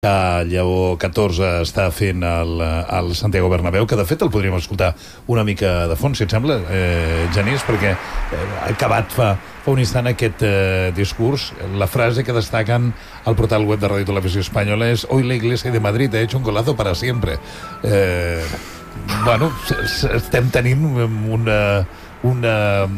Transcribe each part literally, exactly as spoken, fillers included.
que Lleó catorze està fent el, el Santiago Bernabéu, que de fet el podríem escoltar una mica de fons, si et sembla, eh, Genís, perquè eh, ha acabat fa, fa un instant aquest eh, discurs. La frase que destaquen al portal web de Radio Televisió Espanyola és «Hoy la Iglesia de Madrid ha hecho un golazo para siempre». Eh, bueno, estem tenint una... una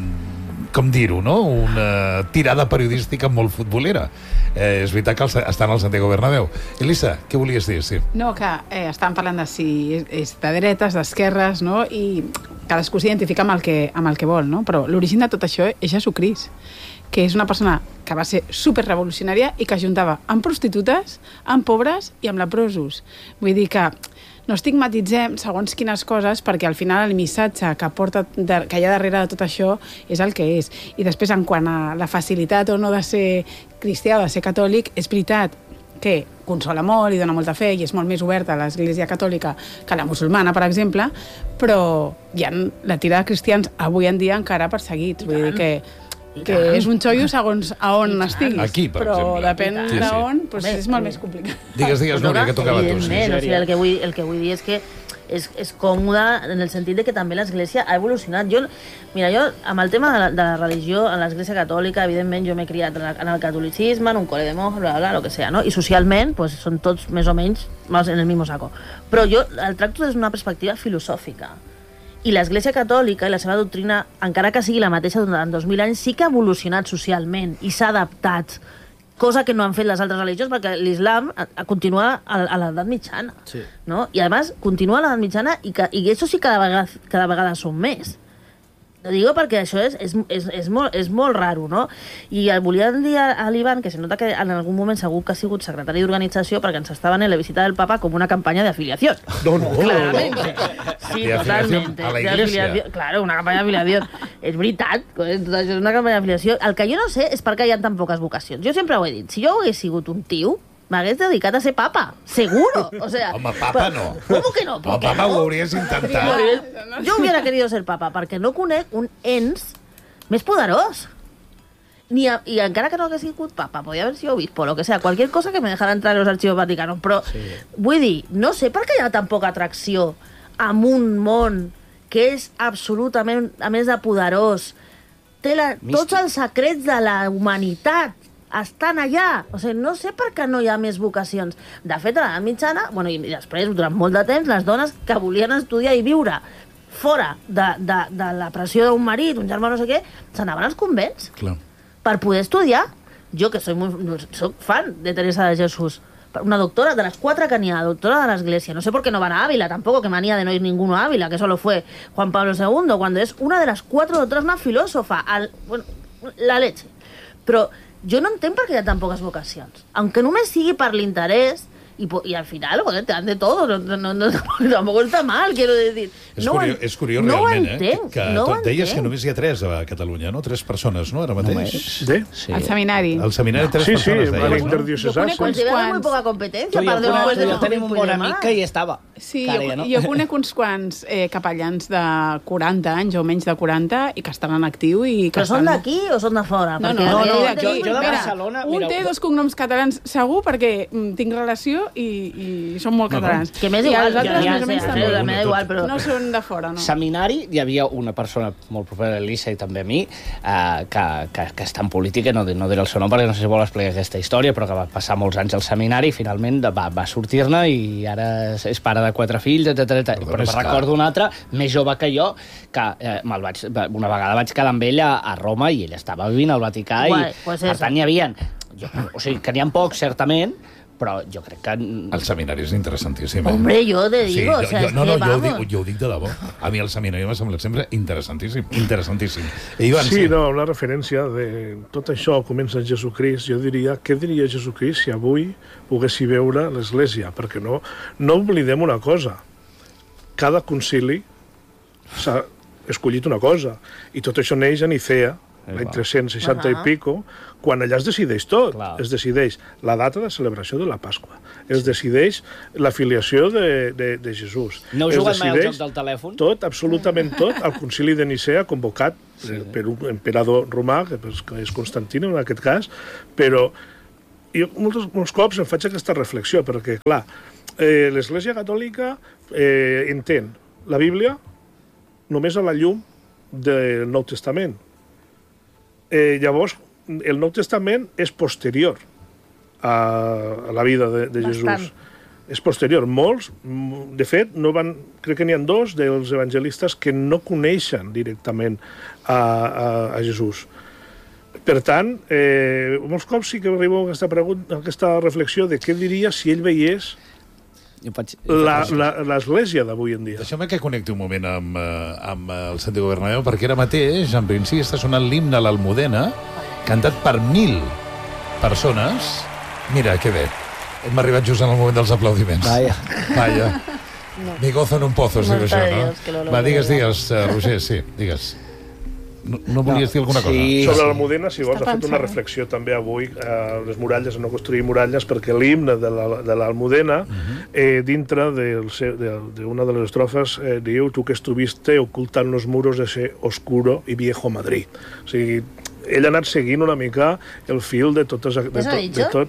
com dir-ho, no? Una tirada periodística molt futbolera. Eh, és veritat que estan al Santiago Bernabéu. Elisa, què volies dir? Sí. No, que eh, estàvem parlant de si és de dretes, d'esquerres, no? I cadascú s'identifica amb el que, amb el que vol, no? Però l'origen de tot això és Jesucrist, que és una persona que va ser superrevolucionària i que juntava amb prostitutes, amb pobres i amb leprosos. Vull dir que no estigmatitzem segons quines coses, perquè al final el missatge que, porta de, que hi ha darrere de tot això és el que és. I després, en quant a la facilitat o no de ser cristià o de ser catòlic, és veritat que consola molt i dona molta fe i és molt més oberta a l'Església catòlica que la musulmana, per exemple, però hi ha la tira de cristians avui en dia encara perseguits. Vull dir que que és un xollo segons a on estiguis. Aquí, per però exemple. depèn Sí, sí. d'on, doncs és molt més complicat. Digues, digues, Núria, que tocava tu. Sí. Evidentment, o sigui, el que vull, el que vull dir és que és, és còmode en el sentit de que també l'Església ha evolucionat. Jo, mira, jo, amb el tema de la, de la religió, en l'Església catòlica, evidentment, jo m'he criat en el catolicisme, en un col·le de monjas, bla, bla, bla, el que sea, no? I socialment, pues, són tots més o menys en el mismo saco. Però jo el tracto des d'una perspectiva filosòfica. I l'Església catòlica i la seva doctrina, encara que sigui la mateixa durant dos mil anys, sí que ha evolucionat socialment i s'ha adaptat, cosa que no han fet les altres religions, perquè l'islam continua a l'edat mitjana. Sí. No? I, a més, continua a l'edat mitjana i, que, i això sí que cada vegada, cada vegada són més. Ho digo perquè això és, és, és, és, molt, és molt raro, no? I el volíem dir a l'Ivan, que se nota que en algun moment segur que ha sigut secretari d'organització, perquè ens estava en la visita del Papa com una campanya de afiliación. No, no, claramente. Sí, de totalmente. A la Iglesia. Claro, una campanya d'afiliació. És veritat, tot això és una campanya d'afiliació. El que jo no sé és per què hi ha tan poques vocacions. Jo sempre ho he dit, si jo hagués sigut un tio, m'hagués dedicat a ser papa, seguro. O sea, home, papa no. ¿Cómo que no? El papa ho hauries intentat. Jo hubiera querido ser papa, perquè no conec un ens més poderós. Ni a, I encara que no hagués sigut papa, podria haver sido obispo, lo que sea, cualquier cosa que me dejara entrar en los archivos vaticanos. Però, sí. Vull dir, no sé per què hi ha tan poca atracció amb un món que és absolutament, a més de poderós, té la, tots els secrets de la humanitat estan allà. O sigui, no sé per què no hi ha més vocacions. De fet, a l'edat mitjana, bueno, i després, durant molt de temps, les dones que volien estudiar i viure fora de, de, de la pressió d'un marit, un germà, no sé què, s'anaven als convents. Clar. Per poder estudiar. Jo, que soy muy, soc fan de Teresa de Jesús, una doctora, de las cuatro que n'hi ha, doctora de la Iglesia. No sé por qué no van a Ávila, tampoco, que manía de no ir ninguno a Ávila, que solo fue Juan Pablo segundo, cuando es una de las cuatro doctoras, una filósofa, al, bueno, la leche. Però jo no entenc per què hi ha tan poques vocacions. Aunque només sigui per l'interès, y, y al final, joder, te dan de todo, no, no, no, tampoco está mal, quiero decir. És, no curiós, és curiós no realment, entenc, eh? Que no tot, deies entenc. que només hi ha tres a Catalunya, no? Tres persones, no? Ara mateix. ¿De? Sí. El seminari. El seminari, tres sí, persones, sí, deies, a no? l'interdiocesà. Pues Uns hi va quants. muy poca competencia. Tu, jo, per conec, de jo tenim un bon amic que hi estava. Sí, que jo, ja no. jo conec uns quants eh, capellans de quaranta anys o menys de quaranta i que estan en actiu i que Però són estan... d'aquí o són de fora? No, no, Perquè no, aquí- no, jo- jo de mira, Barcelona, un mira, té dos cognoms catalans segur perquè mm, tinc relació i, i són molt No, no. catalans. Que m'és I igual, els altres ja, més o menys ja, també. ja, m'és igual, però... No són de fora, no. Seminari, hi havia una persona molt propera a l'Elisa i també a mi, eh, que, que, que està en política, no, no diré el seu nom perquè no sé si vol explicar aquesta història, però que va passar molts anys al seminari i finalment va, va sortir-ne i ara és, és pare de quatre fills, etcètera. Però és clar. recordo un altre, més jove que jo, que eh, me'l vaig, una vegada vaig quedar amb ell a, a Roma i ell estava vivint al Vaticà. Guai, I, pues per eso. tant, hi havia... Jo, o sigui, que n'hi ha pocs, certament, però jo crec que... El seminari és interessantíssim. Eh? Hombre, yo te Sí, digo, jo, o sea, jo, es no, que no, jo ho, vamos... dic, jo ho dic de debò. A mi el seminari m'ha semblat sempre interessantíssim, interessantíssim. I Ivan, Sí, no, una referència de tot això comença en Jesucrist. Jo diria, què diria Jesucrist si avui poguessi veure l'Església? Perquè no, no oblidem una cosa. Cada concili s'ha escollit una cosa. I tot això neix a Nicea, l'any tres-cents seixanta i pico, quan allà es decideix tot. Clar. Es decideix la data de celebració de la Pasqua. Es decideix la filiació de, de, de Jesús. No heu Es jugat mai al decideix joc del telèfon? Tot, absolutament tot, al concili de Nicea, convocat sí. per un emperador romà, que és Constantino en aquest cas, però jo molts, molts cops em faig aquesta reflexió, perquè, clar, eh, l'Església Catòlica eh, entén la Bíblia només a la llum del Nou Testament. Eh, llavors, el Nou Testament és posterior a, a la vida de, de Jesús. És posterior. Molts, de fet, no van, crec que n'hi ha dos dels evangelistes que no coneixen directament a, a, a Jesús. Per tant, eh, molts cops sí que arribo a aquesta, pregunta, a aquesta reflexió de què diria si ell veiés l'església d'avui en dia. Deixeu-me que connecti un moment amb, amb el Santiago Bernabéu, perquè ara mateix, en principi, està sonant l'himne a l'Almudena, cantat per mil persones. Mira, que bé. Hem arribat just en el moment dels aplaudiments. Vaya. Vaya. No. Mi gozo en un pozo, es diu això, no? Va, digues, digues, Roger, sí, digues. No, no volies no, dir alguna cosa? Sí, Sobre l'Almudena, si vols, ha fet una reflexió també avui a les muralles, a no construir muralles, perquè l'himne de l'Almudena, uh -huh. eh, dintre d'una de, de les estrofes, eh, diu «Tu que estuviste ocultant los muros de ese oscuro y viejo Madrid». O sigui, ell ha anat seguint una mica el fil de totes... De, de, de tot.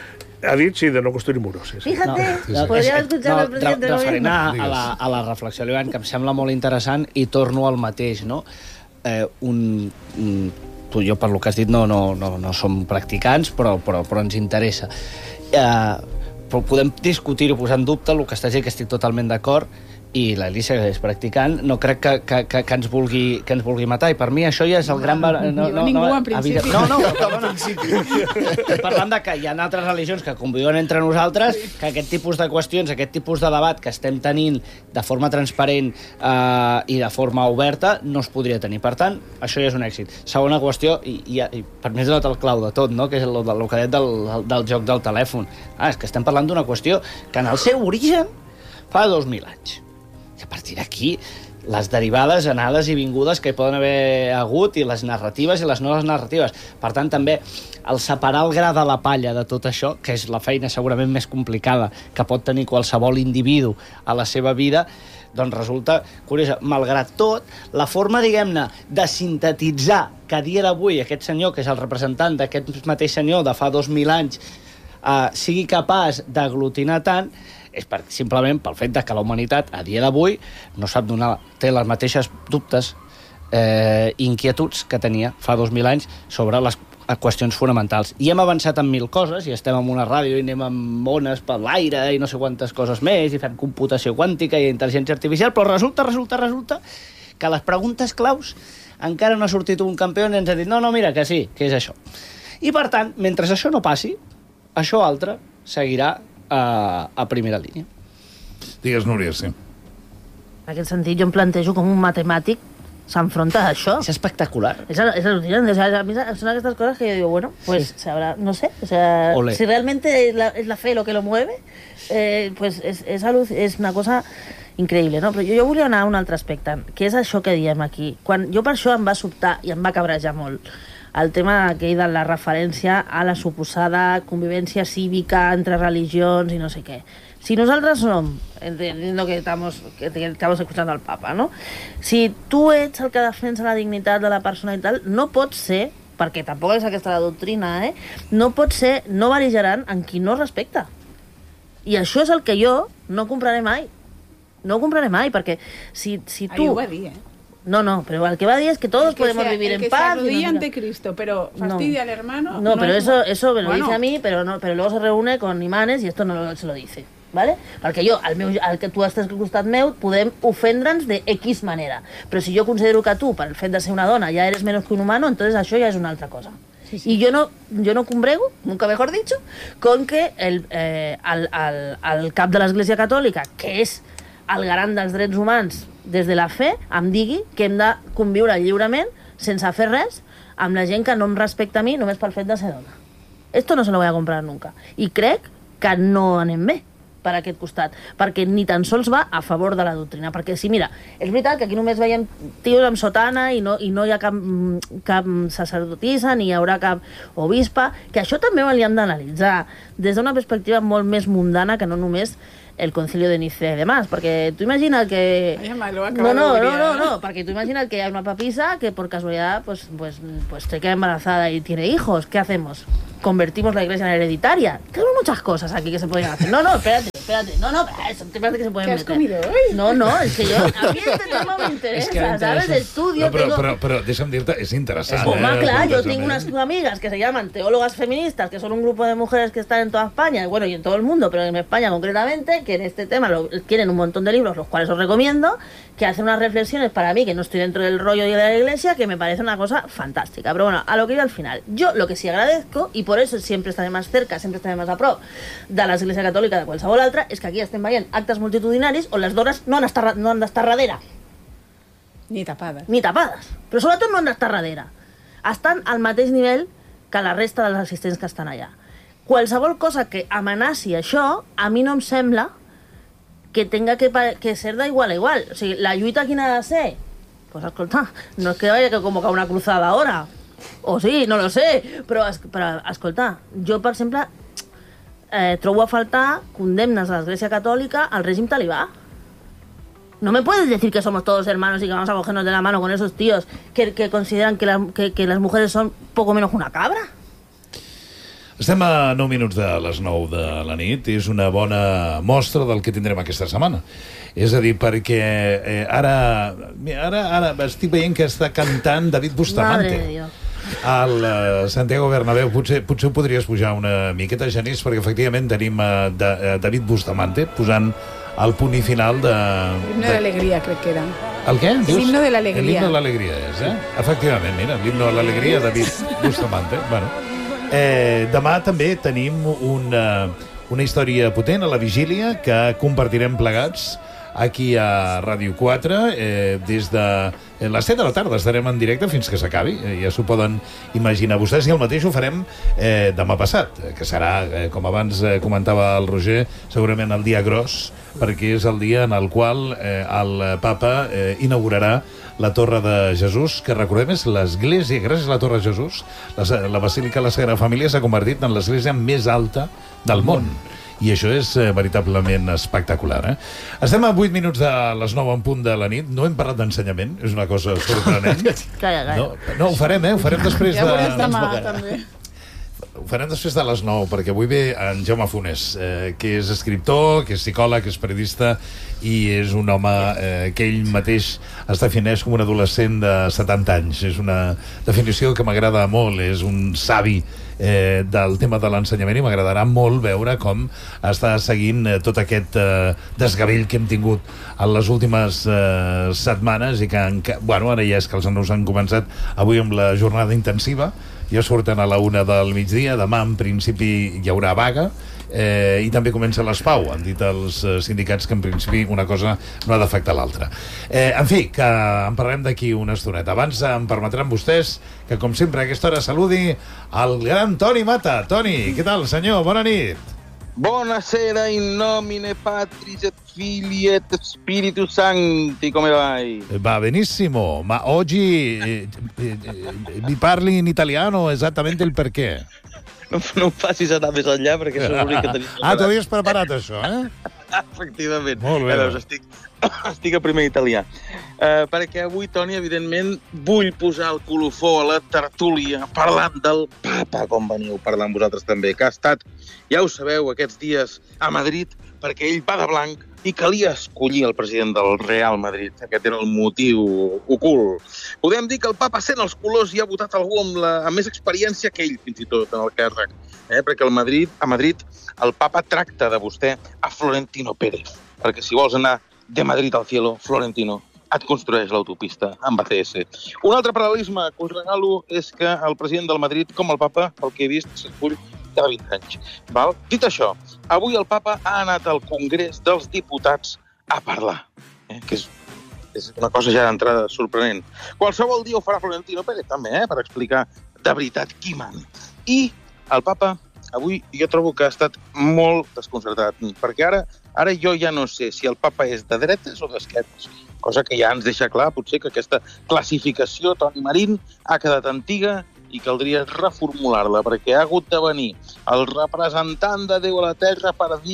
Ha dit, sí, de no construir muros. Sí, sí. Fíjate, no, sí. podria escoltar no, el president del gobierno. A, a, la, a la reflexió, Levan, que em sembla molt interessant, i torno al mateix, no? Eh, un, un, tu i jo, per lo que has dit, no, no, no, no som practicants, però, però, però ens interessa. Eh, però podem discutir o posar en dubte el que estàs dient, que estic totalment d'acord, i l'Elisa, que és practicant, no crec que, que, que, que, ens vulgui, que ens vulgui matar. I per mi això ja és el gran... No, no, no, ningú, no, en principi. No, no, perdona. Estem parlant de que hi ha altres religions que conviuen entre nosaltres, que aquest tipus de qüestions, aquest tipus de debat que estem tenint de forma transparent eh, i de forma oberta, no es podria tenir. Per tant, això ja és un èxit. Segona qüestió, i, i, i per mi és el clau de tot, no? Que és el, el, el que he dit del, del joc del telèfon. Ah, és que estem parlant d'una qüestió que en el seu origen fa dos mil anys. I a partir d'aquí, les derivades, anades i vingudes que hi poden haver hagut, i les narratives i les noves narratives. Per tant, també, el separar el gra de la palla de tot això, que és la feina segurament més complicada que pot tenir qualsevol individu a la seva vida, doncs resulta curiosa. Malgrat tot, la forma, diguem-ne, de sintetitzar que a dia d'avui aquest senyor, que és el representant d'aquest mateix senyor de fa dos mil anys, eh, sigui capaç d'aglutinar tant, és per, simplement pel fet de que la humanitat a dia d'avui no sap donar, té les mateixes dubtes, eh, inquietuds que tenia fa dos mil anys sobre les qüestions fonamentals. I hem avançat en mil coses, i estem en una ràdio i anem amb ones per l'aire i no sé quantes coses més, i fem computació quàntica i intel·ligència artificial, però resulta, resulta, resulta que les preguntes claus encara no ha sortit un campió i ens ha dit no, no, mira, que sí, que és això. I per tant, mentre això no passi, això altre seguirà A, a primera línia. Digues, Núria, sí. En aquest sentit, jo em plantejo com un matemàtic s'enfronta a això. És espectacular. És, és al·lucinant. O sea, a mi són aquestes coses que jo digo, bueno, pues sí. Sabrá, no sé, o sea, Olé. Si realmente es la, es la fe lo que lo mueve, eh, pues és, és, és una cosa increïble, no? Però jo, jo volia anar a un altre aspecte, que és això que diem aquí. Quan, jo per això em va sobtar i em va cabrejar molt el tema aquell de la referència a la suposada convivència cívica entre religions i no sé què. Si nosaltres som, entendiendo que estamos, que estamos escuchando al Papa, ¿no? Si tu ets el que defensa la dignitat de la persona i tal, no pot ser, perquè tampoc és aquesta la doctrina, eh? No pot ser no bel·ligerant en qui no respecta. I això és el que jo no compraré mai. No ho compraré mai, perquè si, si tu... Ahí ho va dir, eh? No, no, pero el que va a decir es que todos que podemos sea, vivir en paz. El que se ante Cristo, pero fastidia no. al hermano... No, no pero es... eso, eso me lo bueno. dice a mí, pero, no, pero luego se reúne con imanes y esto no lo, se lo dice, ¿vale? Perquè jo, al, meu, al que tu estàs al costat meu, podem ofendre'ns de X manera. Però si jo considero que tu, per el fet de ser una dona, ja eres menos que un humano, entonces això ja és una altra cosa. Sí, sí. Y yo no, yo no combrego, nunca mejor dicho, con que el, eh, el, el, el cap de l'Església Catòlica, que és el garant dels drets humans des de la fe, em digui que hem de conviure lliurement, sense fer res, amb la gent que no em respecta a mi només pel fet de ser dona. Esto no se lo voy a comprar nunca. I crec que no anem bé per aquest costat, perquè ni tan sols va a favor de la doctrina. Perquè si, mira, és veritat que aquí només veiem tios amb sotana i no, i no hi ha cap, cap sacerdotissa, ni hi haurà cap obispa, que això també ho hauríem d'analitzar des d'una perspectiva molt més mundana que no només el concilio de Nicea y demás, porque tú imaginas que... Ay, me lo No, acabo no, de no, olvidar. no, no, porque tú imaginas que hay una papisa que por casualidad pues, pues, pues se queda embarazada y tiene hijos. ¿Qué hacemos? ¿Convertimos la iglesia en hereditaria? Tengo muchas cosas aquí que se podrían hacer. No, no, espérate, espérate. No, no, eso, te parece que se pueden ¿Qué has meter. comido hoy? No, no, es que yo... A mí este tema me interesa, És que ¿sabes? m'interessa. Estudio, No, però, tengo... però, però deixa'm dir-te, és interessant. Home, eh, claro, yo completament. tengo unas amigas que se llaman teólogas feministas, que son un grupo de mujeres que están en toda España, y bueno, y en todo el mundo, pero en España concretamente, que en este tema lo, tienen un montón de libros, los cuales os recomiendo, que hacen unas reflexiones para mí, que no estoy dentro del rollo de la iglesia, que me parece una cosa fantástica. Pero bueno, a lo que iba al final. Yo lo que sí agradezco, y por eso siempre estaré más cerca, siempre estaré más a prop de l'Església Catòlica de qualsevol altra, és que aquí estem veient actes multitudinaris on les dones no han d'estar no han d'estar darrere, Ni tapades. ni tapades, però sobretot no han d'estar darrere. Estan al mateix nivell que la resta dels assistents que estan allà. Qualsevol cosa que amenaci això, a mi no em sembla que tenga que, que ser de igual a igual. O sigui, la lluita quina ha de ser? Pues escolta, no es que vaya que convocar una cruzada ahora. O sí, no lo sé. Però, però escolta, jo, per exemple, eh, trobo a faltar condemnes de l'Església Catòlica al règim talibà. No me puedes decir que somos todos hermanos y que vamos a cogernos de la mano con esos tíos que, que consideran que, la, que, que las mujeres son poco menos una cabra. Estem a nou minuts de les nou de la nit. És una bona mostra del que tindrem aquesta setmana. És a dir, perquè eh, ara, ara, ara estic veient que està cantant David Bustamante. Madre de Dios. Al uh, Santiago Bernabéu. Potser, potser ho podries pujar una miqueta, Genís, perquè efectivament tenim uh, de, uh, David Bustamante posant el punt i final de... L'himno de l'alegria, crec que era. El què? Dius? L'himno de l'alegria. L'himno de l'alegria és, eh? Efectivament, mira, l'himno de l'alegria, David Bustamante. Bueno, eh, demà també tenim una, una història potent a la vigília que compartirem plegats aquí a Ràdio quatre, eh, des de les set de la tarda estarem en directe fins que s'acabi, eh, ja s'ho poden imaginar vostès, i el mateix ho farem eh, demà passat, eh, que serà, eh, com abans eh, comentava el Roger, segurament el dia gros, perquè és el dia en el qual eh, el papa eh, inaugurarà la Torre de Jesús, que recordem és l'església, gràcies a la Torre de Jesús, la, la Basílica de la Sagrada Família s'ha convertit en l'església més alta del món. I això és eh, veritablement espectacular, eh? Estem a vuit minuts de les nou en punt de la nit. No hem parlat d'ensenyament, és una cosa sorprenent. Calla, calla. No, no, ho farem, eh? Ho farem després Ja de... veuràs demà, també. Ho farem després de les nou, perquè avui ve en Jaume Funes, eh, que és escriptor, que és psicòleg, que és periodista, i és un home eh, que ell mateix es defineix com un adolescent de setanta anys. És una definició que m'agrada molt, és un savi eh, del tema de l'ensenyament, i m'agradarà molt veure com està seguint eh, tot aquest eh, desgavell que hem tingut en les últimes eh, setmanes, i que, que bueno, ara ja és que els nous han començat avui amb la jornada intensiva, ja surten a la una del migdia, demà en principi hi haurà vaga, eh, i també comença l'ESPAU. Han dit els eh, sindicats que en principi una cosa no ha d'afectar l'altra. Eh, en fi, que en parlarem d'aquí una estoneta. Abans em permetran vostès que, com sempre, a aquesta hora saludi el gran Toni Mata. Toni, què tal, senyor? Bona nit. Buonasera, in nomine Patris et Filii et Spiritus Sancti, come vai? Va benissimo, ma oggi eh, eh, eh, mi parli in italiano esattamente il perché? No, no em facis anar més enllà, perquè és l'únic que tenim. Ah, t'ho havies preparat, això, eh? Efectivament. Molt bé. A veure, estic, estic a primer italià. Uh, perquè avui, Toni, evidentment, vull posar el colofó a la tertúlia parlant del papa, com veniu parlant vosaltres també, que ha estat, ja ho sabeu, aquests dies a Madrid, perquè ell va de blanc i calia escollir el president del Real Madrid. Aquest era el motiu ocult. Podem dir que el papa sent els colors i ha votat algú amb, la, amb més experiència que ell, fins i tot, en el càrrec. Eh? Perquè el Madrid, a Madrid el papa tracta de vostè a Florentino Pérez. Perquè si vols anar de Madrid al cielo, Florentino et construeix l'autopista amb A C S. Un altre paral·lelisme que us regalo és que el president del Madrid, com el papa, pel que he vist, s'escull cada vint anys. Val? Dit això, avui el papa ha anat al Congrés dels Diputats a parlar, eh? que és, és una cosa ja d'entrada sorprenent. Qualsevol dia ho farà Florentino Pérez, també, eh? per explicar de veritat qui man. I el papa avui jo trobo que ha estat molt desconcertat, perquè ara, ara jo ja no sé si el papa és de dretes o d'esquerres, cosa que ja ens deixa clar, potser, que aquesta classificació, Toni Marín, ha quedat antiga i caldria reformular-la, perquè ha hagut de venir el representant de Déu a la Terra per dir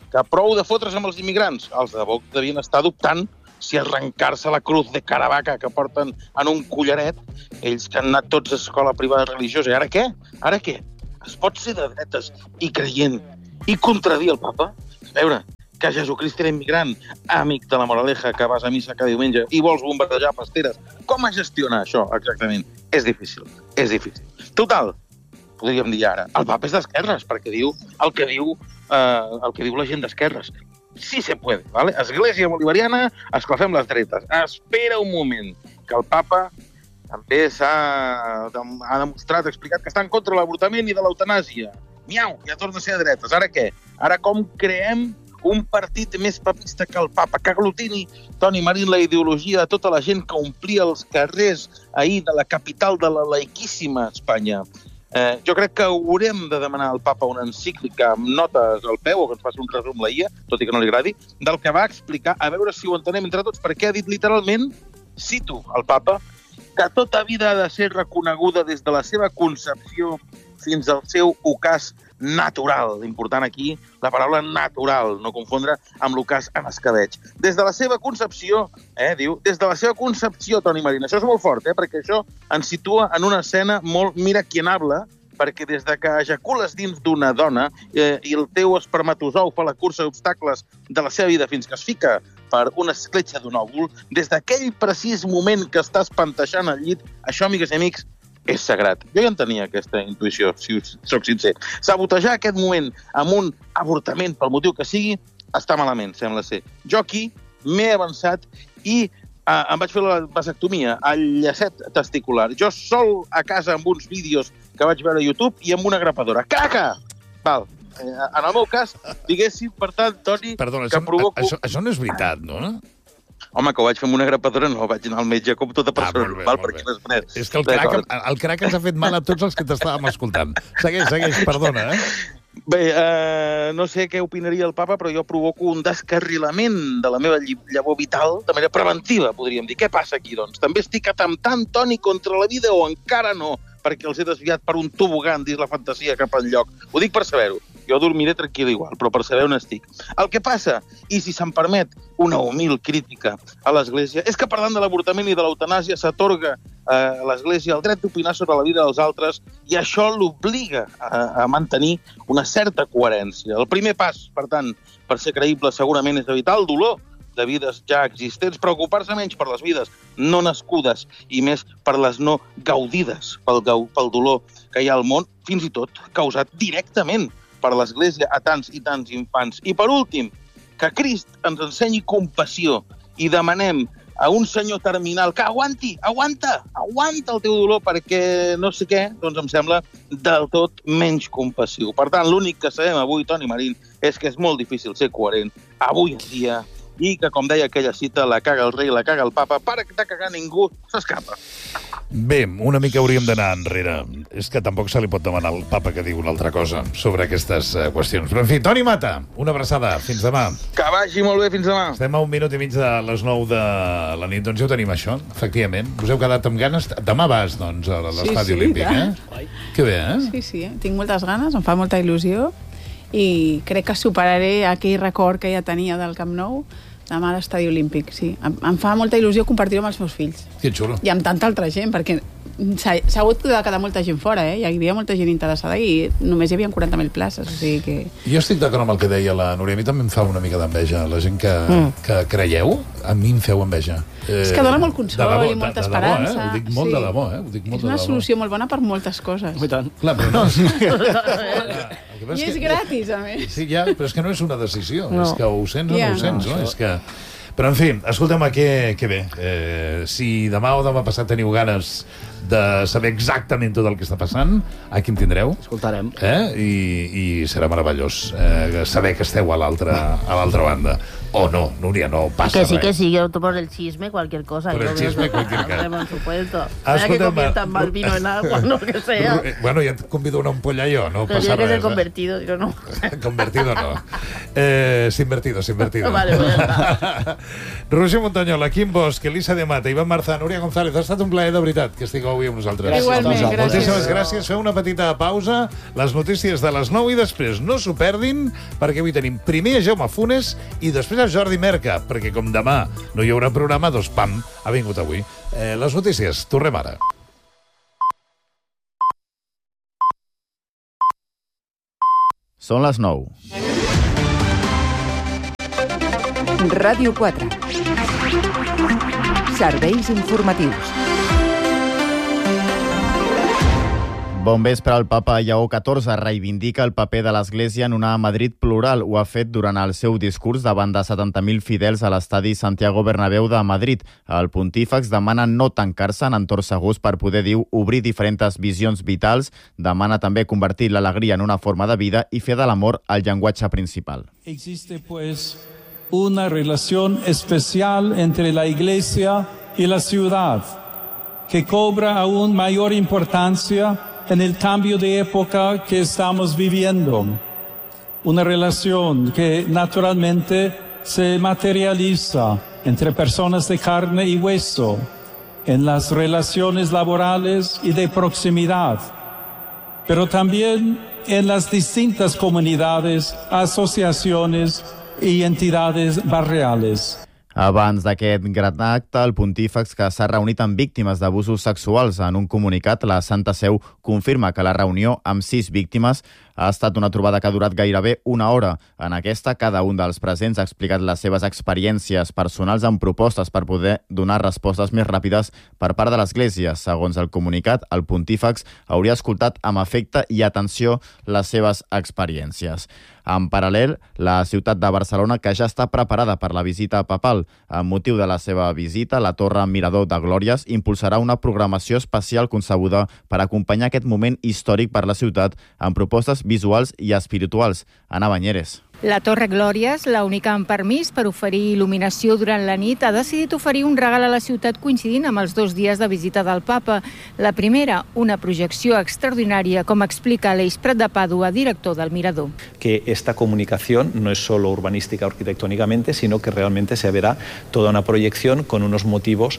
que prou de fotre's amb els immigrants. Els de Vox devien estar dubtant si arrencar-se la cruz de Caravaca que porten en un collaret, ells que han anat tots a escola privada religiosa. I ara què? Ara què? Es pot ser de dretes i creient i contradir el papa? A veure, que Jesucrist era immigrant, amic de la Moraleja, que vas a missa cada diumenge i vols bombardejar pasteres. Com es gestiona això, exactament? És difícil, és difícil. Total, podríem dir ara, el papa és d'esquerres, perquè diu el que diu, eh, el que diu la gent d'esquerres. Sí se puede, ¿vale? Església bolivariana, esclafem les dretes. Espera un moment, que el papa també s'ha ha demostrat, ha explicat que està en contra de l'avortament i de l'eutanàsia. Miau, ja torna a ser de dretes. Ara què? Ara com creem un partit més papista que el papa, que aglutini, Toni Marín, la ideologia de tota la gent que omplia els carrers ahir de la capital de la laiquíssima Espanya. Eh, jo crec que haurem de demanar al papa una encíclica amb notes al peu, o que ens faci un resum la I A, tot i que no li agradi, del que va explicar, a veure si ho entenem entre tots, perquè ha dit literalment, cito el papa, que tota vida ha de ser reconeguda des de la seva concepció fins al seu ocàs natural. Important aquí la paraula natural, no confondre amb l'ocàs en escabeig. Des de la seva concepció, eh, diu, des de la seva concepció, Toni Marín, això és molt fort, eh, perquè això ens situa en una escena molt miraquianable, perquè des de que ejacules dins d'una dona eh, i el teu espermatozou fa la cursa d'obstacles de la seva vida fins que es fica per una escletxa d'un òvul, des d'aquell precís moment que estàs panteixant al llit, això, amigues i amics, és sagrat. Jo ja en tenia aquesta intuïció, si soc sincer. Sabotejar aquest moment amb un avortament, pel motiu que sigui, està malament, sembla ser. Jo aquí m'he avançat i eh, em vaig fer la vasectomia, el llacet testicular. Jo sol a casa amb uns vídeos que vaig veure a YouTube i amb una grapadora. Caca! Val. Eh, en el meu cas, diguéssim, per tant, Toni, Perdona, que això, provoco... això, això no és veritat, no? Home, que ho vaig fer amb una grapadora, no, vaig anar al metge com tota persona ah, bé, normal, perquè no és... És que el crac, el crac ens ha fet mal a tots els que t'estàvem escoltant. Segueix, segueix, perdona, eh? Bé, eh, no sé què opinaria el papa, però jo provoco un descarrilament de la meva llavor vital de manera preventiva, podríem dir. Què passa aquí, doncs? També estic atemptant, Toni, contra la vida o encara no? Perquè els he desviat per un tobogan dins la fantasia cap enlloc. Ho dic per saber-ho. Jo dormiré tranquil igual, però per saber on estic. El que passa, i si se'm permet una humil crítica a l'Església, és que parlant de l'avortament i de l'eutanàsia s'atorga a l'Església el dret d'opinar sobre la vida dels altres i això l'obliga a, a mantenir una certa coherència. El primer pas, per tant, per ser creïble segurament és evitar el dolor de vides ja existents, preocupar-se menys per les vides no nascudes i més per les no gaudides pel, pel dolor que hi ha al món, fins i tot causat directament per l'Església a tants i tants infants. I per últim, que Crist ens ensenyi compassió i demanem a un senyor terminal que aguanti, aguanta, aguanta el teu dolor perquè no sé què, doncs em sembla del tot menys compassiu. Per tant, l'únic que sabem avui, Toni Marín, és que és molt difícil ser coherent avui en dia i que, com deia aquella cita, la caga el rei, la caga el papa, para de cagar ningú s'escapa. Bé, una mica hauríem d'anar enrere. És que tampoc se li pot demanar al papa que digui una altra cosa sobre aquestes uh, qüestions. Però, en fi, Toni Mata, una abraçada. Fins demà. Que vagi molt bé, fins demà. Estem a un minut i mig de les nou de la nit. Doncs ja ho tenim, això, efectivament. Us heu quedat amb ganes? Demà vas, doncs, a l'estadi sí, sí, olímpic, tant. eh? Que bé, eh? Sí, sí, tinc moltes ganes, em fa molta il·lusió i crec que superaré aquell record que ja tenia del Camp Nou demà a l'estadi olímpic, sí. Em, em fa molta il·lusió compartir-ho amb els meus fills. Que xulo. I amb tanta altra gent, perquè s'ha hagut de quedar molta gent fora, eh? Hi havia molta gent interessada i només hi havia quaranta mil places, o sigui que... Jo estic d'acord amb el que deia la Núria. A mi també em fa una mica d'enveja. La gent que, mm. que creieu, a mi em feu enveja. Eh, és que dona molt consol debò, i molta de, de esperança. Debò, eh? Ho dic molt sí. de debò, eh? Ho dic molt és una de solució molt bona per moltes coses. I tant. Clar, però no... I és gratis, a més. Sí, ja, però és que no és una decisió. No. És que ho sents o ja, no ho sents, no? no? És que... Però, en fi, escolta'm, que, que bé. Eh, si demà o demà passat teniu ganes de saber exactament tot el que està passant, aquí em tindreu. Escoltarem. Eh? I, I serà meravellós eh, saber que esteu a l'altra a l'altra banda. O no, Núria, no passa que sí, res. que sí, yo por el chisme, cualquier cosa. Por yo el chisme, veo, cualquier cosa. Por supuesto. Ah, Sea que escolta'm, conviertan mal vino en agua, no que sea. Bueno, ja et convido una ampolla jo, no Pero passa tiene que ser res. convertido, digo, no. Eh? Convertido no. Eh, s'invertido, s'invertido. Vale, pues ya está. Roger Montañola, Quim Bosch, Elisa de Mata, Iván Marzà, Núria González, ha estat un plaer de veritat que estigueu avui amb nosaltres. Gràcies. Igualment, gràcies. Moltíssimes gràcies. Feu una petita pausa. Les notícies de les nou i després no s'ho perdin, perquè avui tenim primer a Jaume Funes i després a Jordi Merca, perquè com demà no hi haurà programa, doncs pam, ha vingut avui. Eh, les notícies, tornem ara. Són les nou. Ràdio quatre. Serveis informatius. Bon vespre. El papa Lleó catorze reivindica el paper de l'Església en una Madrid plural. Ho ha fet durant el seu discurs davant de setanta mil fidels a l'estadi Santiago Bernabéu de Madrid. El pontífex demana no tancar-se en entorns segurs per poder, diu, obrir diferents visions vitals. Demana també convertir l'alegria en una forma de vida i fer de l'amor el llenguatge principal. Existe, pues, una relación especial entre la Iglesia y la ciudad, que cobra aún mayor importancia en el cambio de época que estamos viviendo. Una relación que naturalmente se materializa entre personas de carne y hueso, en las relaciones laborales y de proximidad, pero también en las distintas comunidades, asociaciones y entidades barriales. Abans d'aquest gran acte, el pontífex, que s'ha reunit amb víctimes d'abusos sexuals, en un comunicat, la Santa Seu confirma que la reunió amb sis víctimes ha estat una trobada que ha durat gairebé una hora. En aquesta, cada un dels presents ha explicat les seves experiències personals amb propostes per poder donar respostes més ràpides per part de l'Església. Segons el comunicat, el pontífex hauria escoltat amb afecte i atenció les seves experiències. En paral·lel, la ciutat de Barcelona, que ja està preparada per la visita papal. Amb motiu de la seva visita, la Torre Mirador de Glòries impulsarà una programació especial concebuda per acompanyar aquest moment històric per la ciutat amb propostes visuals i espirituals. Ana Banyeres. La Torre Glòries, l'única amb permís per oferir il·luminació durant la nit, ha decidit oferir un regal a la ciutat coincidint amb els dos dies de visita del papa. La primera, una projecció extraordinària, com explica Aleix Prat de Pàdua, director del Mirador. Que esta comunicación no es solo urbanística o arquitectónicamente, sino que realmente se verá toda una proyección con unos motivos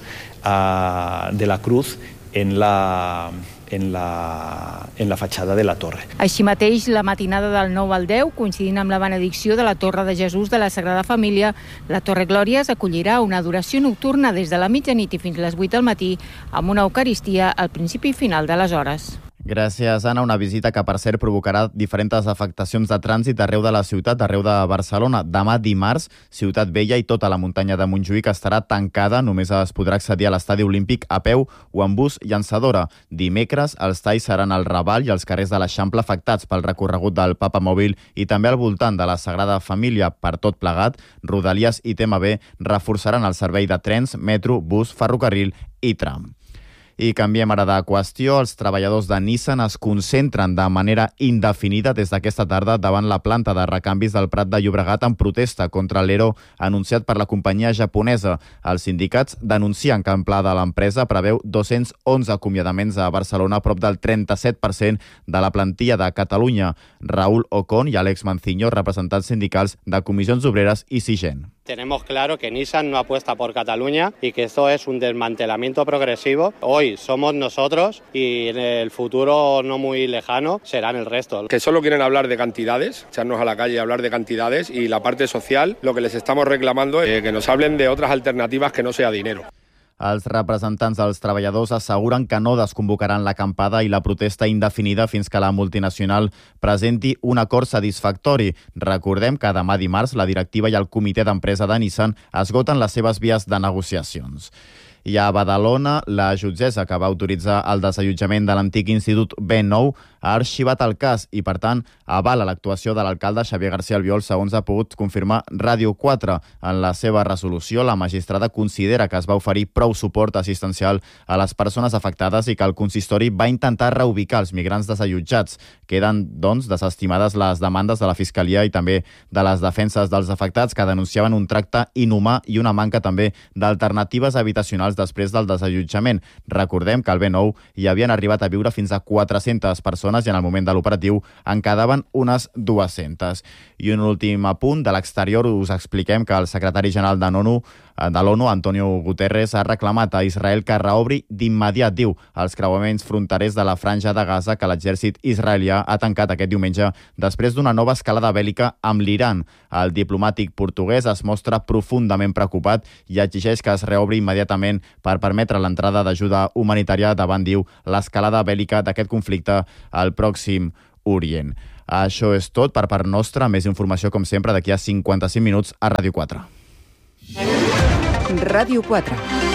uh, de la cruz en la... En la, en la fachada de la torre. Així mateix, la matinada del nou al deu, coincidint amb la benedicció de la Torre de Jesús de la Sagrada Família, la Torre Glòries acollirà una adoració nocturna des de la mitjanit i fins a les vuit del matí, amb una eucaristia al principi i final de les hores. Gràcies, Anna. Una visita que, per cert, provocarà diferents afectacions de trànsit arreu de la ciutat, arreu de Barcelona. Demà dimarts, Ciutat Vella i tota la muntanya de Montjuïc estarà tancada. Només es podrà accedir a l'estadi olímpic a peu o amb bus llançadora. Dimecres, els talls seran al Raval i els carrers de l'Eixample afectats pel recorregut del Papa Mòbil i també al voltant de la Sagrada Família. Per tot plegat, Rodalies i T M B reforçaran el servei de trens, metro, bus, ferrocarril i tram. I canviem ara de qüestió. Els treballadors de Nissan es concentren de manera indefinida des d'aquesta tarda davant la planta de recanvis del Prat de Llobregat en protesta contra l'ERO anunciat per la companyia japonesa. Els sindicats denuncien que en pla de l'empresa preveu dos-cents onze acomiadaments a Barcelona, prop del trenta-set per cent de la plantilla de Catalunya. Raúl Ocon i Àlex Manciño, representants sindicals de Comissions Obreres i Sigen. Tenemos claro que Nissan no apuesta por Cataluña y que esto es un desmantelamiento progresivo. Hoy somos nosotros y en el futuro no muy lejano serán el resto. Que solo quieren hablar de cantidades, echarnos a la calle y hablar de cantidades, y la parte social, lo que les estamos reclamando es que nos hablen de otras alternativas que no sea dinero. Els representants dels treballadors asseguren que no desconvocaran l'acampada i la protesta indefinida fins que la multinacional presenti un acord satisfactori. Recordem que demà dimarts la directiva i el comitè d'empresa de Nissan esgoten les seves vies de negociacions. I a Badalona, la jutgessa que va autoritzar el desallotjament de l'antic Institut B nou ha arxivat el cas i, per tant, avala l'actuació de l'alcalde Xavier García Albiol, segons ha pogut confirmar Ràdio quatre. En la seva resolució, la magistrada considera que es va oferir prou suport assistencial a les persones afectades i que el consistori va intentar reubicar els migrants desallotjats. Queden, doncs, desestimades les demandes de la Fiscalia i també de les defenses dels afectats, que denunciaven un tracte inhumà i una manca també d'alternatives habitacionals després del desallotjament. Recordem que al B nou hi havien arribat a viure fins a quatre-centes persones persones i en el moment de l'operatiu en quedaven unes dues-centes. I un últim apunt, de l'exterior us expliquem que el secretari general de l'ONU, de l'ONU, Antonio Guterres, ha reclamat a Israel que reobri d'immediat, diu, els creuaments fronterers de la franja de Gaza que l'exèrcit israelià ha tancat aquest diumenge després d'una nova escalada bèl·lica amb l'Iran. El diplomàtic portuguès es mostra profundament preocupat i exigeix que es reobri immediatament per permetre l'entrada d'ajuda humanitària davant, diu, l'escalada bèl·lica d'aquest conflicte al Pròxim Orient. Això és tot per part nostra. Més informació, com sempre, d'aquí a cinquanta-cinc minuts a Ràdio quatre. Ràdio quatre.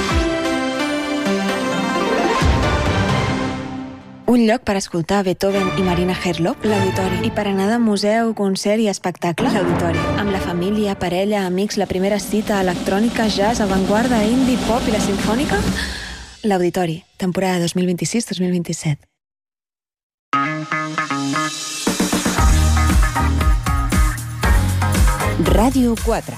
Un lloc per escoltar Beethoven i Marina Herlop, l'Auditori. I per anar de museu, concert i espectacle, l'Auditori. Amb la família, parella, amics, la primera cita, electrònica, jazz, avantguarda, indie, pop i la simfònica, l'Auditori. Temporada dos mil vint-i-sis dos mil vint-i-set. Ràdio quatre.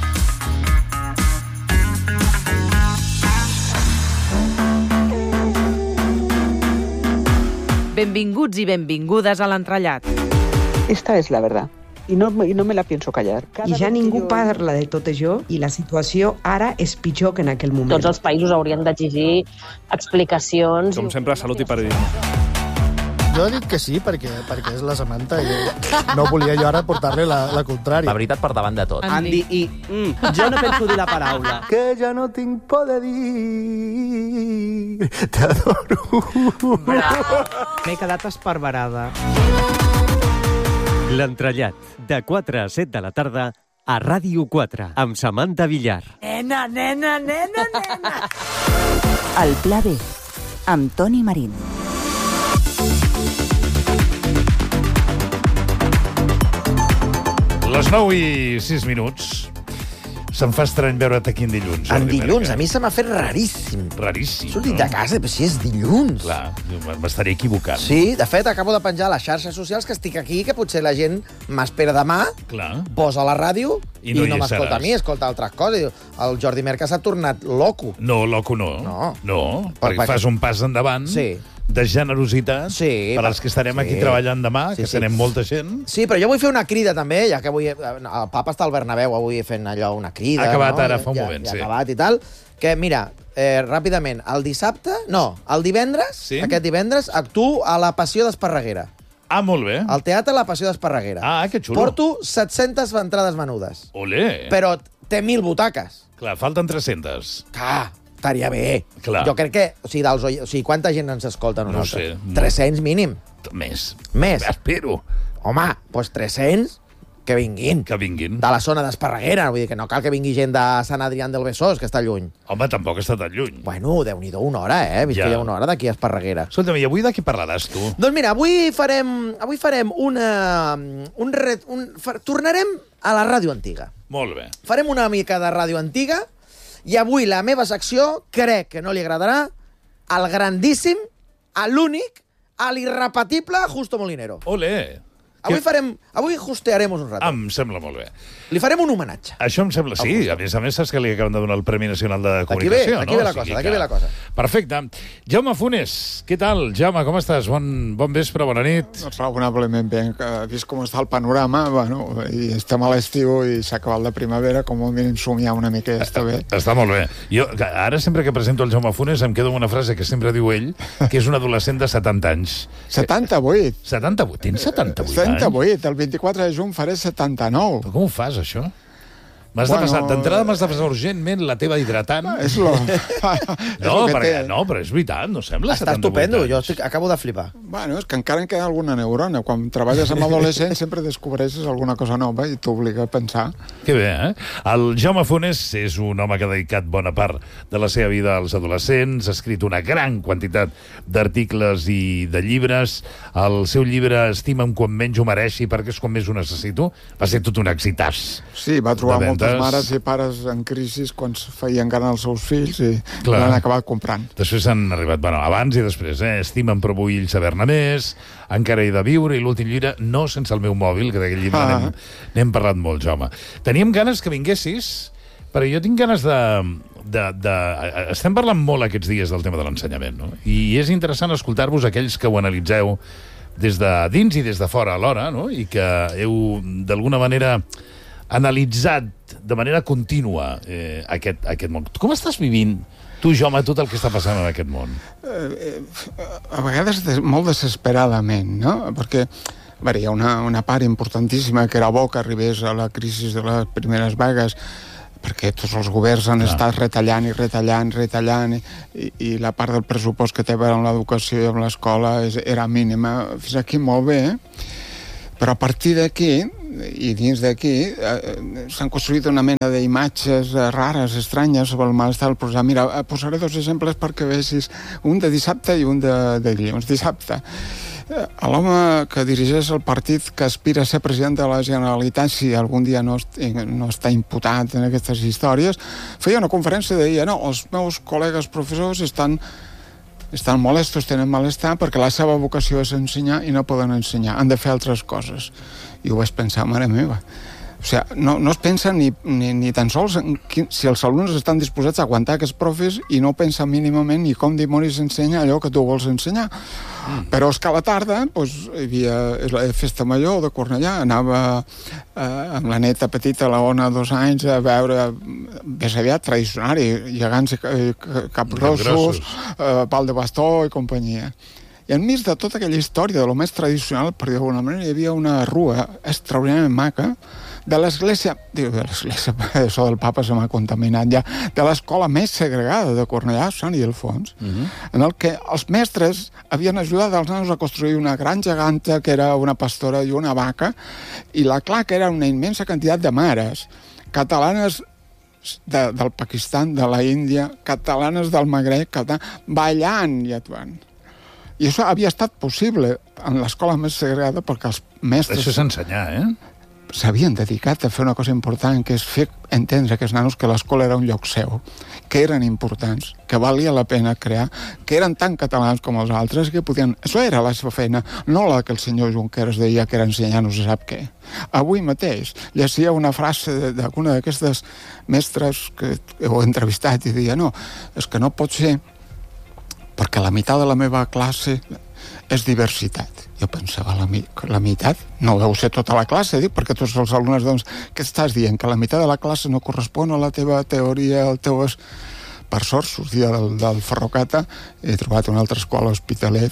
Benvinguts i benvingudes a l'entrellat. Esta es la verdad. I no, i no me la pienso callar. I ja ningú jo... parla de tot això i la situació ara és pitjor que en aquell moment. Tots els països haurien d'exigir explicacions. Com sempre, salut i periodisme. Jo he dit que sí, perquè, perquè és la Samantha i no volia jo ara portar-li la, la contrària. La veritat per davant de tot. Andy i... Mm, jo no penso dir la paraula. Que ja no tinc por de dir... T'adoro. M'he quedat esparverada. L'entrellat, de quatre a set de la tarda, a Ràdio quatre, amb Samantha Villar. Nena, nena, nena, nena. El Pla B, amb Toni Marín. Les nou i sis minuts. Se'm fa estrany veure't aquí en dilluns. En dilluns? A mi se m'ha fet raríssim. Raríssim, Sortit no? de casa, però si és dilluns. Clar, m'estaré equivocant. Sí, de fet, acabo de penjar a les xarxes socials que estic aquí, que potser la gent m'espera demà, Clar. posa la ràdio I i no no, hi no m'escolta seràs. a mi, escolta altres coses. Diu, el Jordi Merca s'ha tornat loco. No, loco no. No. No, perquè perquè- fas un pas endavant Sí. de generositat Sí, per als que estarem sí. aquí treballant demà, Sí, que sí. serem molta gent. Sí, però jo vull fer una crida també, ja que avui el papa està al Bernabéu avui fent allò, una crida. Ha acabat no? ara fa un ja, moment, ja sí. Ha acabat i tal. Que, mira, eh, ràpidament, el dissabte, no, el divendres, Sí? aquest divendres, actuo a la Passió d'Esparreguera. Ah, molt bé. Al Teatre La Passió d'Esparreguera. Ah, que xulo. Porto set-centes entrades venudes. Olé. Però té mil butaques. Clar, falten tres-centes. Clar, estaria bé. Clar. Jo crec que, o sigui, dels, oy- o sigui, quanta gent ens escolta a No nosaltres? sé. tres-cents mínim. Més. Més. Espero. Home, doncs tres-cents, que vinguin. Que vinguin. De la zona d'Esparreguera, vull dir que no cal que vingui gent de Sant Adrià del Besòs, que està lluny. Home, tampoc està tan lluny. Bueno, Déu-n'hi-do, una hora, eh? Visc Ja. ja. una hora d'aquí a Esparreguera. Escolta'm, i avui de què parlaràs, tu? Doncs mira, avui farem, avui farem una... Un ret, un, far, tornarem a la ràdio antiga. Molt bé. Farem una mica de ràdio antiga i avui la meva secció crec que no li agradarà al grandíssim, a l'únic, a l'irrepetible Justo Molinero. Olé. Avui farem... Avui justearemos un rato. Em sembla molt bé. Li farem un homenatge. Això em sembla... Sí, a més a més saps que li acaben de donar el Premi Nacional de D'aquí ve, Comunicació, d'aquí no? ve la O sigui cosa, d'aquí que- ve la cosa. Perfecte. Jaume Funes, què tal? Jaume, com estàs? Bon, bon vespre, bona nit. Doncs raonablement bé. Vist com està el panorama, bueno, i estem a l'estiu i s'ha acabat la primavera, com a mínim somiar una mica ja està bé. Està molt bé. Jo, que ara, sempre que presento el Jaume Funes, em quedo amb una frase que sempre diu ell, que és un adolescent de setanta anys. setanta-vuit. setanta-vuit? Tens setanta-vuit anys? setanta-vuit. El vint-i-quatre de juny faré setanta-nou. Com ho fas, això? M'has Bueno, de passar, d'entrada m'has de passar urgentment la teva hidratant. És lo... No, lo que perquè, té. no, però és veritat, no sembla Està setanta-vuit estupendo, anys. jo estic, acabo de flipar. Bueno, és que encara en queda alguna neurona. Quan treballes amb adolescents sempre descobreixes alguna cosa nova i t'obliga a pensar. Que bé, eh? El Jaume Funes és un home que ha dedicat bona part de la seva vida als adolescents, ha escrit una gran quantitat d'articles i de llibres. El seu llibre Estima'm quan menys ho mereixi perquè és quan més ho necessito. Va ser tot un exitàs. Sí, va trobar de moltes vendes. mares i pares en crisi quan feien gana els seus fills i Clar. l'han acabat comprant. Després han arribat, bueno, abans i després, eh? Estima'm però vull saber-ne més, Encara he de viure, i l'últim llibre, No sense el meu mòbil, que d'aquell llibre Ah. n'hem n'hem parlat molt, Jaume. Teníem ganes que vinguessis, però jo tinc ganes de... de, de... Estem parlant molt aquests dies del tema de l'ensenyament, no? I és interessant escoltar-vos aquells que ho analitzeu des de dins i des de fora alhora, no? I que heu, d'alguna manera, analitzat de manera contínua eh, aquest, aquest món. Com estàs vivint, tu, Jaume, tot el que està passant en aquest món? Eh, a vegades des, molt desesperadament, no? Perquè a veure, hi ha una, una part importantíssima que era bo que arribés a la crisi de les primeres vagues, perquè tots els governs han Clar. estat retallant i retallant, retallant, i, i la part del pressupost que té a veure amb l'educació i amb l'escola era mínima. Fins aquí molt bé, eh? Però a partir d'aquí, i dins d'aquí, eh, s'han construït una mena d'imatges eh, rares, estranyes, sobre el malestar del procés. Mira, posaré dos exemples perquè vegis, un de dissabte i un de, de dilluns. Dissabte, eh, l'home que dirigeix el partit que aspira a ser president de la Generalitat, si algun dia no, est no està imputat en aquestes històries, feia una conferència i deia, no, els meus col·legues professors estan estan molestos, tenen malestar, perquè la seva vocació és ensenyar i no poden ensenyar, han de fer altres coses. I ho vaig pensar, mare meva. O sigui, no, no es pensa ni, ni, ni tan sols en qui, si els alumnes estan disposats a aguantar aquests profes i no pensa mínimament ni com dimonis ensenya allò que tu vols ensenyar. Mm. Però és que a la tarda doncs, hi havia la festa major de Cornellà, anava eh, amb la neta petita, la Ona, dos anys, a veure més aviat tradicional, gegants i capgrossos, eh, pal de bastó i companyia. I enmig de tota aquella història de lo més tradicional, per dir d'alguna manera, hi havia una rua extraordinàriament maca de l'església, diu, de l'església, això del papa se m'ha contaminat ja, de l'escola més segregada de Cornellà, Sant Ildefons, uh -huh. en el que els mestres havien ajudat els nanos a construir una gran geganta que era una pastora i una vaca, i la clar que era una immensa quantitat de mares catalanes de, del Pakistan, de la Índia, catalanes del Magreb, català, ballant i actuant. I això havia estat possible en l'escola més segregada perquè els mestres... Això és ensenyar, eh? S'havien dedicat a fer una cosa important, que és fer entendre a aquests nanos que l'escola era un lloc seu, que eren importants, que valia la pena crear, que eren tan catalans com els altres, que podien... Això era la seva feina, no la que el senyor Junqueras deia que era ensenyar no se sap què. Avui mateix llegia una frase d'alguna d'aquestes mestres que heu entrevistat i deia, no, és que no pot ser perquè la meitat de la meva classe és diversitat. Jo pensava, la, mi la meitat? No deu ser tota la classe, dic, perquè tots els alumnes, doncs, què estàs dient? Que la meitat de la classe no correspon a la teva teoria, al teu... Per sort, sortia del, del Ferrocata, he trobat una altra escola a Hospitalet,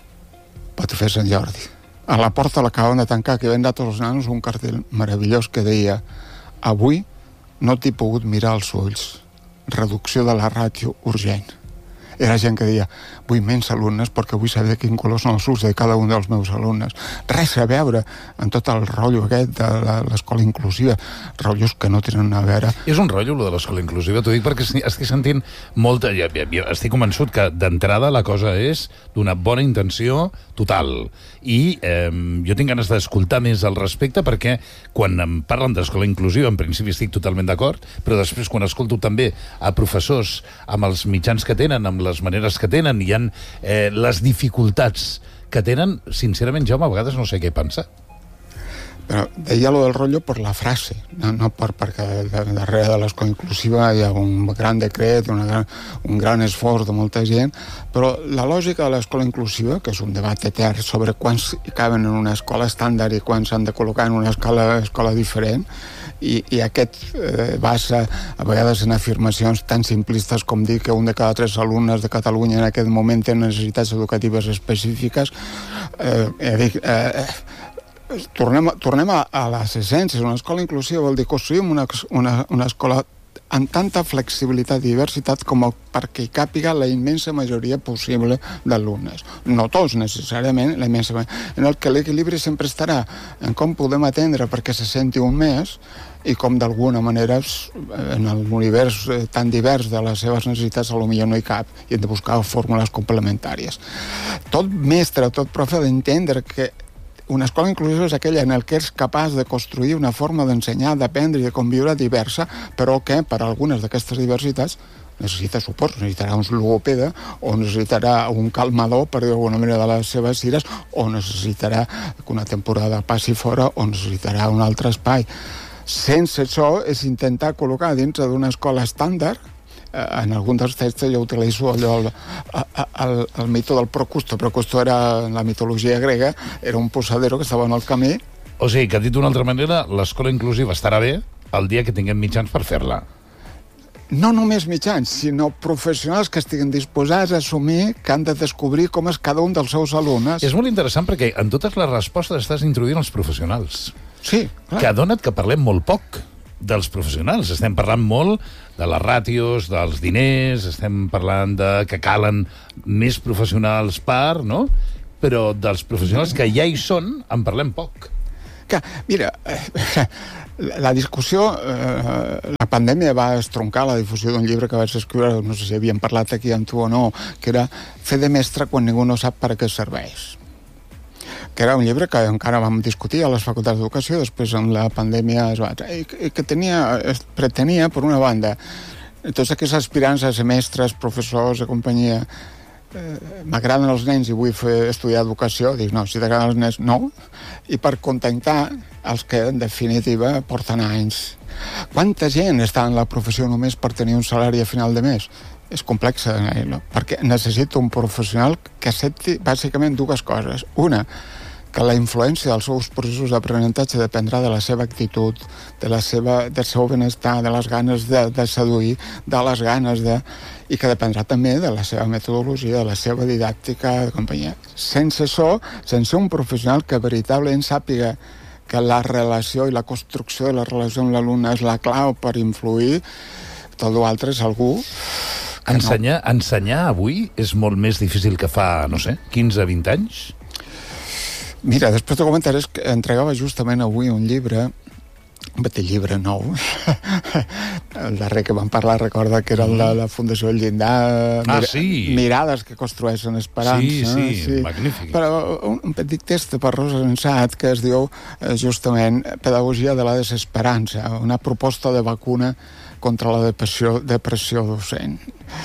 Patufers Sant Jordi. A la porta l'acaben de tancar, que ven de tots els nanos un cartell meravellós que deia, avui no t'he pogut mirar als ulls, reducció de la ràtio urgent. Era gent que deia, vull menys alumnes perquè vull saber quin color són els ulls de cada un dels meus alumnes. Res a veure en tot el rotllo aquest de l'escola inclusiva, rotllos que no tenen a veure. És un rotllo, lo de l'escola inclusiva, t'ho dic perquè estic sentint molta... Ja, ja, ja, estic convençut que d'entrada la cosa és d'una bona intenció total. I eh, jo tinc ganes d'escoltar més al respecte perquè quan em parlen d'escola inclusiva, en principi estic totalment d'acord, però després quan escolto també a professors amb els mitjans que tenen, amb les maneres que tenen, hi ha eh, les dificultats que tenen, sincerament, Jaume, a vegades no sé què pensar. Però deia lo del rotllo per la frase, no, no per, perquè darrere de l'escola inclusiva hi ha un gran decret, una gran, un gran esforç de molta gent, però la lògica de l'escola inclusiva, que és un debat etern sobre quants caben en una escola estàndard i quants s'han de col·locar en una escola, escola diferent, i, i aquest eh, basa a vegades en afirmacions tan simplistes com dir que un de cada tres alumnes de Catalunya en aquest moment té necessitats educatives específiques. Eh, eh, dic, eh, tornem, tornem a, a les essències. Una escola inclusiva vol dir construir una, una, una escola amb tanta flexibilitat i diversitat com perquè hi càpiga la immensa majoria possible d'alumnes. No tots, necessàriament, la immensa majoria, en el que l'equilibri sempre estarà en com podem atendre perquè se senti un més i com d'alguna manera en l'univers tan divers de les seves necessitats potser no hi cap i hem de buscar fórmules complementàries. Tot mestre, tot profe ha d'entendre que una escola inclusiva és aquella en què és capaç de construir una forma d'ensenyar, d'aprendre i de conviure diversa, però que per a algunes d'aquestes diversitats necessita suport, necessitarà un logopeda o necessitarà un calmador per dir d'alguna manera de les seves ires, o necessitarà que una temporada passi fora o necessitarà un altre espai. Sense això és intentar col·locar dintre d'una escola estàndard en algun dels textos jo utilitzo allò, el, el, el mito del Procusto. Procusto era, en la mitologia grega, era un posadero que estava en el camí. O sigui, que dit d'una altra manera, l'escola inclusiva estarà bé el dia que tinguem mitjans per fer-la. No només mitjans, sinó professionals que estiguen disposats a assumir que han de descobrir com és cada un dels seus alumnes. És molt interessant perquè en totes les respostes estàs introduint els professionals. Sí, clar. Que adona't que parlem molt poc dels professionals. Estem parlant molt de les ràtios, dels diners, estem parlant de que calen més professionals per, no? Però dels professionals que ja hi són en parlem poc. Que, mira, la discussió, eh, la pandèmia va estroncar la difusió d'un llibre que vaig escriure, no sé si havíem parlat aquí amb tu o no, que era Fer de mestre quan ningú no sap per a què serveix. Que era un llibre que encara vam discutir a les facultats d'educació, després amb la pandèmia es va... I que tenia, pretenia, per una banda, tots aquests aspirants a ser mestres, professors de companyia, eh, m'agraden els nens i vull fer, estudiar educació, dic, no, si t'agraden els nens, no, i per contentar els que, en definitiva, porten anys. Quanta gent està en la professió només per tenir un salari a final de mes? És complex, eh, perquè necessito un professional que accepti bàsicament dues coses. Una, que la influència dels seus processos d'aprenentatge dependrà de la seva actitud, de la seva, del seu benestar, de les ganes de, de seduir, de les ganes de... i que dependrà també de la seva metodologia, de la seva didàctica de companyia. Sense això, sense un professional que veritablement sàpiga que la relació i la construcció de la relació amb l'alumne és la clau per influir, tot l'altre és algú... Ensenyar, no. ensenyar avui és molt més difícil que fa, no sé, quinze a vint anys? Mira, després de comentaré que entregava justament avui un llibre, un petit llibre nou. El darrer que vam parlar, recorda que era el de la Fundació El Llindar, ah, mira, sí. Mirades que construeixen esperança. Sí, sí, sí, magnífic. Però un, un petit text per Rosa Sensat que es diu eh, justament Pedagogia de la desesperança, una proposta de vacuna contra la depressió, depressió docent.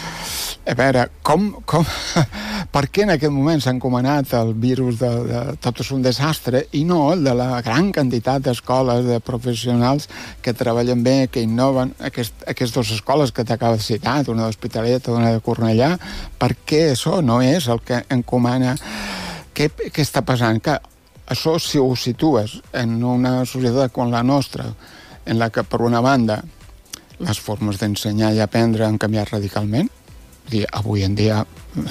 A veure, com, com, per què en aquest moment s'ha encomanat el virus de, de tot és un desastre i no el de la gran quantitat d'escoles, de professionals que treballen bé, que innoven, aquest, aquestes dues escoles que t'acaba de citar, una d'Hospitalet, una de Cornellà, per què això no és el que encomana? Què, què està passant? Que això, si ho situes en una societat com la nostra, en la que, per una banda, les formes d'ensenyar i aprendre han canviat radicalment, avui en dia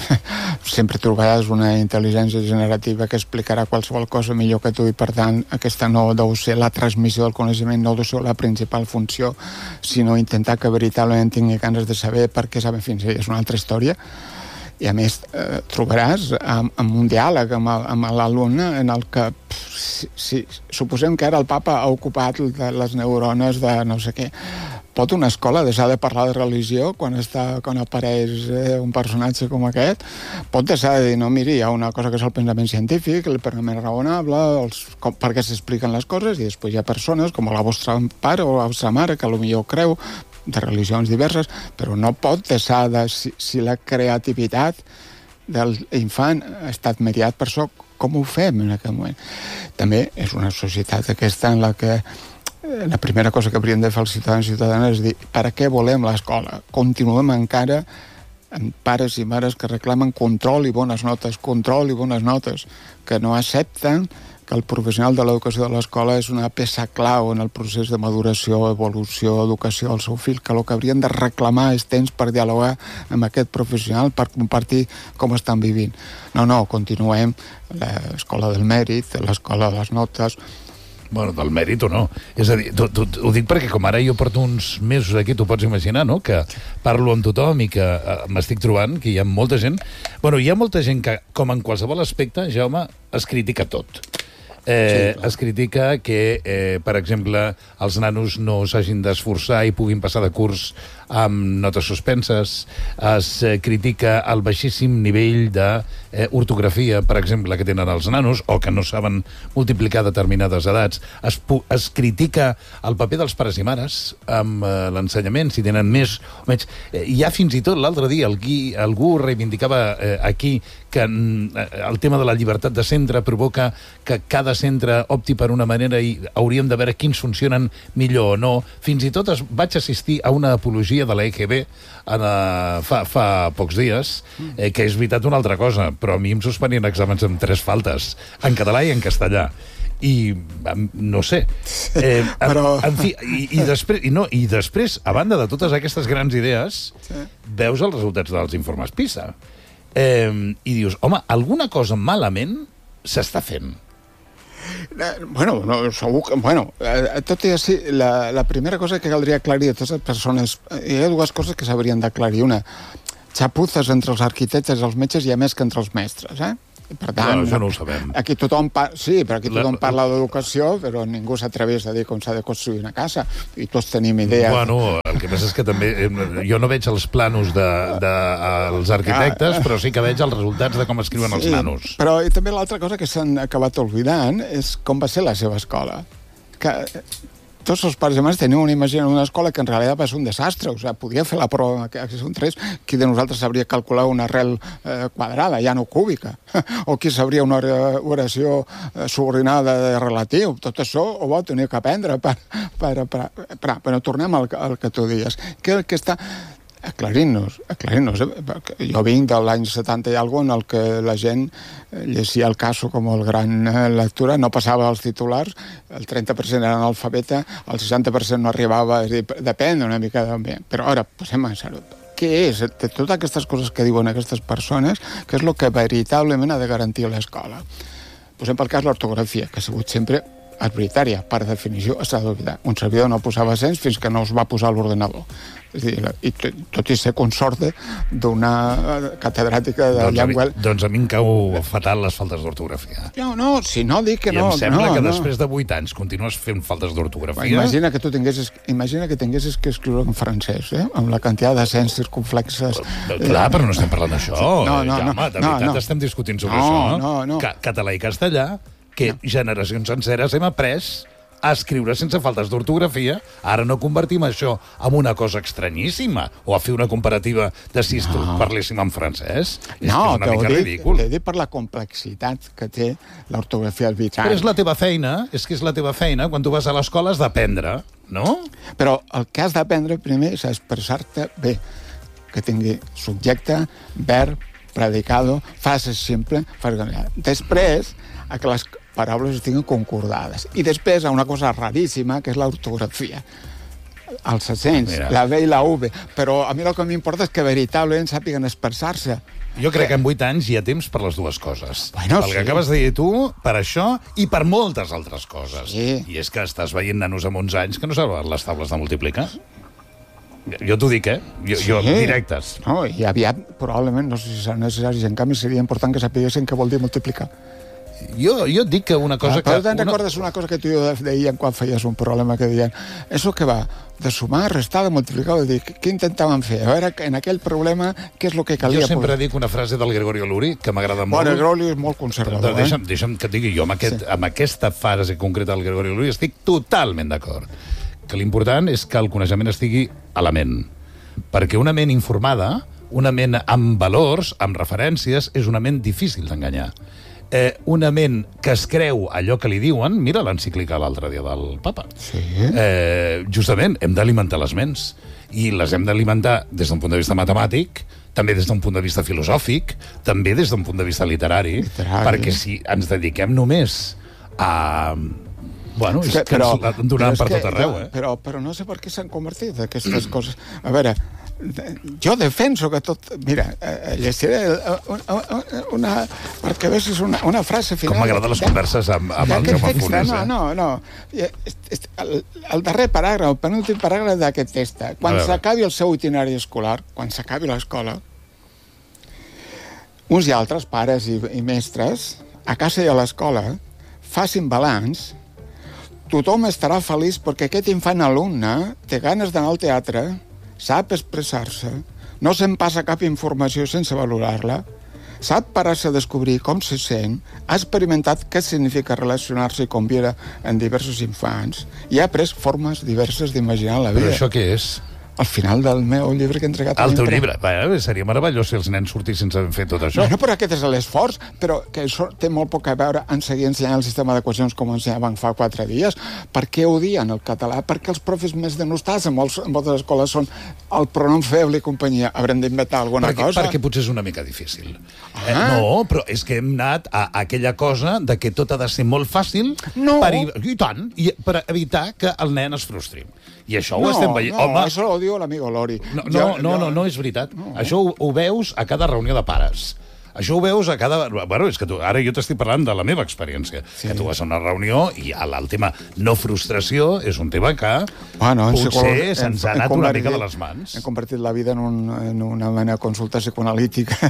sempre trobaràs una intel·ligència generativa que explicarà qualsevol cosa millor que tu i per tant aquesta no deu ser la transmissió del coneixement, no deu ser la principal funció, sinó intentar que veritablement tingui ganes de saber per què saben fins ahir, és una altra història. I a més eh, trobaràs amb, amb un diàleg amb, el, amb l'alumne en el que pff, si, si, suposem que ara el papa ha ocupat les neurones de no sé què. Pot una escola deixar de parlar de religió quan, està, quan apareix eh, un personatge com aquest? Pot deixar de dir, no, miri, hi ha una cosa que és el pensament científic, el pensament raonable, els, com, per què s'expliquen les coses, i després hi ha persones com la vostra pare o la vostra mare que potser creu de religions diverses, però no pot deixar de... Si, si la creativitat del infant ha estat mediat per això, com ho fem en aquest moment? També és una societat aquesta en la que la primera cosa que hauríem de fer els ciutadans i ciutadanes és dir, per a què volem l'escola? Continuem encara amb pares i mares que reclamen control i bones notes, control i bones notes, que no accepten que el professional de l'educació de l'escola és una peça clau en el procés de maduració, evolució, educació del seu fill, que el que haurien de reclamar és temps per dialogar amb aquest professional, per compartir com estan vivint. No, no, continuem l'escola del mèrit, l'escola de les notes... Bueno, del mèrit o no. És a dir, tu, tu, ho dic perquè com ara jo porto uns mesos aquí, tu pots imaginar, no?, que parlo amb tothom i que uh, m'estic trobant que hi ha molta gent... Bueno, hi ha molta gent que, com en qualsevol aspecte, Jaume, es critica tot. Eh, sí, es critica que, eh, per exemple, els nanos no s'hagin d'esforçar i puguin passar de curs amb notes suspenses. Es eh, critica el baixíssim nivell d'ortografia, eh, per exemple, que tenen els nanos, o que no saben multiplicar determinades edats. Es, es critica el paper dels pares i mares amb eh, l'ensenyament, si tenen més o menys. Eh, hi ha fins i tot l'altre dia algú, algú reivindicava eh, aquí que el tema de la llibertat de centre provoca que cada centre opti per una manera i hauríem de veure quins funcionen millor o no. Fins i tot es, vaig assistir a una apologia de la E G B en, uh, fa, fa pocs dies, eh, que és veritat una altra cosa, però a mi em suspenien exàmens amb tres faltes, en català i en castellà. I no sé eh, però... en, en fi, i, i, després, i, no, i després, a banda de totes aquestes grans idees, sí. veus els resultats dels informes PISA eh, i dius, home, alguna cosa malament s'està fent. Bueno, no, segur que... Bueno, tot i així, la, la primera cosa que caldria aclarir a totes les persones, hi ha dues coses que s'haurien d'aclarir. Una, xapuzes entre els arquitectes i els metges hi ha més que entre els mestres, eh? Per tant, no, això no ho sabem. Aquí tothom, pa... sí, però aquí tothom la... parla d'educació, però ningú s'atreveix a dir com s'ha de construir una casa, i tots tenim idea. Bueno, el que passa és que també jo no veig els planos dels de, de, arquitectes, però sí que veig els resultats de com escriuen sí, els nanos. Però i també l'altra cosa que s'han acabat oblidant és com va ser la seva escola. Que tots els pares i mares tenien una imatge d'una escola que en realitat va ser un desastre. O sigui, podia fer la prova que són tres, qui de nosaltres sabria calcular una arrel eh, quadrada, ja no cúbica, o qui sabria una oració eh, subordinada de relatiu. Tot això ho vau tenir que aprendre per, per, per, per, però tornem al, al que tu dius. Que, que està aclarint-nos, aclarint-nos. Eh? Jo vinc de l'any setanta i alguna en el que la gent llegia el caso com el gran lectura, no passava als titulars, el trenta per cent era analfabeta, el seixanta per cent no arribava, és dir, depèn una mica també. Però ara, posem a salut. Què és de totes aquestes coses que diuen aquestes persones, que és el que veritablement ha de garantir l'escola? Posem pel cas l'ortografia, que ha sigut sempre arbitrària, per definició, s'ha d'oblidar. Un servidor no posava accents fins que no es va posar a l'ordenador. És dir, i tot i ser consorte d'una catedràtica de doncs llengua... A mi, doncs a mi em cau fatal les faltes d'ortografia. No, no, si no dic que no... I em sembla no, que no. després de vuit anys continues fent faltes d'ortografia. Imagina que tu tinguessis, imagina que tinguessis que escriure en francès, eh? Amb la quantitat d'accents circunflexes... Clar, però no estem parlant d'això. No, no, Jaume, no, de no, veritat no. estem discutint sobre no, això. No, no, Ca català i castellà, que no. generacions senceres hem après a escriure sense faltes d'ortografia. Ara no convertim això en una cosa estranyíssima, o a fer una comparativa de si no. parléssim en francès. És no, que és una mica dic, ridícul. T'he dit per la complexitat que té l'ortografia arbitrària. Però és la teva feina, és que és la teva feina, quan tu vas a l'escola has d'aprendre, no? Però el que has d'aprendre primer és expressar-te bé, que tingui subjecte, verb, predicado, frases simple, frases... Després, a que les paraules estiguin concordades. I després, una cosa raríssima, que és l'ortografia. Els accents, Mira. la B i la V. Però a mi el que m'importa és que veritablement sàpiguen expressar-se. Jo crec que en vuit anys hi ha temps per les dues coses. Bueno, el sí. que acabes de dir tu, per això, i per moltes altres coses. Sí. I és que estàs veient nanos amb onze anys que no saben les taules de multiplicar. Jo t'ho dic, eh? Jo, sí. jo directes. No, i aviat, probablement, no sé si seran necessaris, en canvi seria important que sapiguessin què vol dir multiplicar. Jo, jo et dic que una cosa ah, però que... te'n una... recordes una cosa que tu deien quan feies un problema que deien això que va de sumar, restar, de multiplicar, de dir, què intentaven fer? A veure, en aquell problema, què és el que calia? Jo sempre dic una frase del Gregorio Luri, que m'agrada molt. Bueno, Gregorio és molt conservador, doncs, deixa'm, deixa'm que et digui, jo amb, aquest, sí. amb aquesta frase concreta del Gregorio Luri estic totalment d'acord. Que l'important és que el coneixement estigui a la ment. Perquè una ment informada, una ment amb valors, amb referències, és una ment difícil d'enganyar. Eh, una ment que es creu allò que li diuen, mira l'encíclica l'altre dia del papa. Sí. Eh, justament, hem d'alimentar les ments. I les hem d'alimentar des d'un punt de vista matemàtic, també des d'un punt de vista filosòfic, també des d'un punt de vista literari, literari. Perquè si ens dediquem només a... Bueno, és que, però, ens donaran per tot arreu, eh? Però, però no sé per què s'han convertit aquestes coses. A veure, jo defenso que tot... Mira, eh, llegiré una, una... perquè a vegades una, una frase final... Com m'agraden les converses amb, amb el Jaume Funes, eh? No, no, no. El, el darrer paràgraf, el penúltim paràgraf d'aquest text, quan s'acabi el seu itinerari escolar, quan s'acabi l'escola, uns i altres, pares i, i mestres, a casa i a l'escola, facin balanç. Tothom estarà feliç perquè aquest infant alumne té ganes d'anar al teatre, sap expressar-se, no se'n passa cap informació sense valorar-la, sap parar-se a descobrir com se sent, ha experimentat què significa relacionar-se i conviure amb diversos infants i ha après formes diverses d'imaginar la vida. Però això què és? al final del meu llibre que he entregat... El teu llibre? Bé, seria meravellós si els nens sortissin sense haver fet tot això. No, no, però aquest és l'esforç, però que això té molt poc a veure en seguir ensenyant el sistema d'equacions com ensenyaven fa quatre dies. Per què odien el català? Perquè els profes més denostats en, molts, en moltes escoles són el pronom feble i companyia. Haurem d'inventar alguna perquè, cosa? Perquè potser és una mica difícil. Ah. Eh, no, però és que hem anat a, a aquella cosa de que tot ha de ser molt fàcil no. per, i tant, i per evitar que el nen es frustri. I això ho no, estem veient. No, Home, això ho diu l'amigo Lori. No, no, jo, no, no, no és veritat. No. Això ho, ho veus a cada reunió de pares. Això ho veus a cada... Bueno, és que tu, ara jo t'estic parlant de la meva experiència. Sí. Que tu vas a una reunió i el, el tema no frustració és un tema que bueno, potser se'ns ha anat una mica de les mans. Hem convertit la vida en, un, en una mena de consulta psicoanalítica,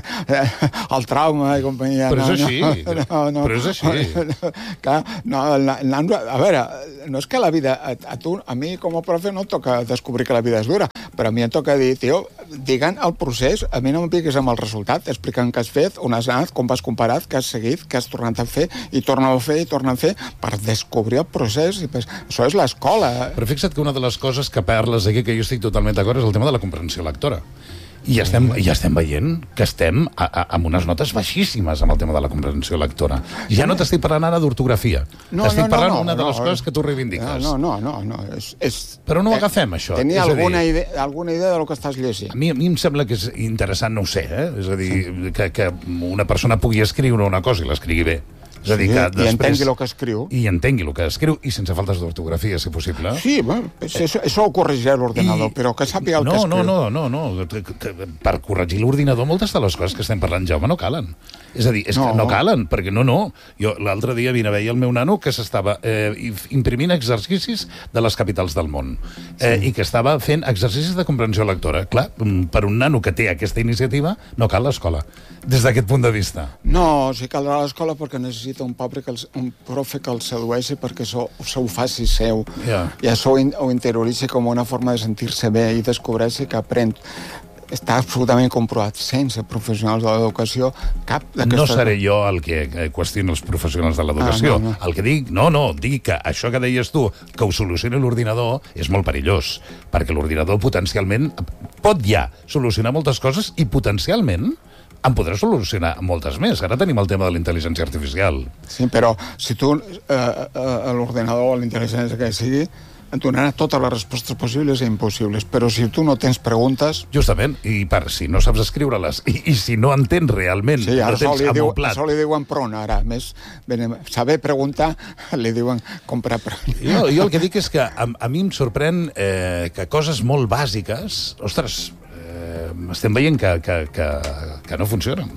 el trauma i companyia. Però és no, així. No, no, no, Però és així. No, clar, no, el nano, a veure, no és que la vida... A, a, tu, a mi, com a profe, no em toca descobrir que la vida és dura, però a mi em toca dir, tio, digue'n el procés, a mi no em piquis amb el resultat, explicant què has fet, on has anat, com has comparat, què has seguit, què has tornat a fer, i torna a fer, i torna a fer, per descobrir el procés. I pues, això és l'escola. Però fixa't que una de les coses que parles aquí, que jo estic totalment d'acord, és el tema de la comprensió lectora. I ja estem, ja estem veient que estem a, a, amb unes notes baixíssimes amb el tema de la comprensió lectora. Ja no t'estic parlant ara d'ortografia. No, t'estic no, parlant no, una de les no, coses que tu reivindiques. No, no, no. no. És, és, Però no ho agafem, això. Tenia és alguna, dir, idea, alguna idea del que estàs llegint. A mi, a mi em sembla que és interessant, no ho sé, eh? És a dir, sí. que, que una persona pugui escriure una cosa i l'escrigui bé. És a dir, sí, que després... I entengui el que escriu. I entengui el que escriu, i sense faltes d'ortografia, si possible. Sí, bueno, això, això ho corregirà l'ordenador, I... però que sàpiga el no, que escriu. No, no, no, no. Per corregir l'ordinador, moltes de les coses que estem parlant, Jaume, no calen. És a dir, és no. que no calen, perquè no, no. Jo l'altre dia vine a veure el meu nano que s'estava eh, imprimint exercicis de les capitals del món eh, sí. i que estava fent exercicis de comprensió lectora. Clar, per un nano que té aquesta iniciativa, no cal l'escola, des d'aquest punt de vista. No, sí caldrà l'escola perquè necessita un pobre que el, un profe que el sedueixi perquè això ho faci seu. Yeah. I això ho interioritzi com una forma de sentir-se bé i descobreixi que aprèn. Està absolutament comprovat, sense professionals de l'educació, cap d'aquestes... No seré jo el que qüestioni els professionals de l'educació. Ah, no, no. El que dic, no, no, dic que això que deies tu, que ho solucioni l'ordinador, és molt perillós, perquè l'ordinador potencialment pot ja solucionar moltes coses i potencialment en podrà solucionar moltes més. Ara tenim el tema de la intel·ligència artificial. Sí, però si tu, eh, eh, l'ordinador o la intel·ligència que sigui, et donarà totes les respostes possibles i impossibles, però si tu no tens preguntes... Justament, i per si no saps escriure-les, i, i si no entens realment, sí, no tens diu, amoplat... Això li diuen prona, ara. Més, ben, saber preguntar, li diuen comprar prona. Jo, jo el que dic és que a, a mi em sorprèn eh, que coses molt bàsiques, ostres, eh, estem veient que, que, que, que no funcionen.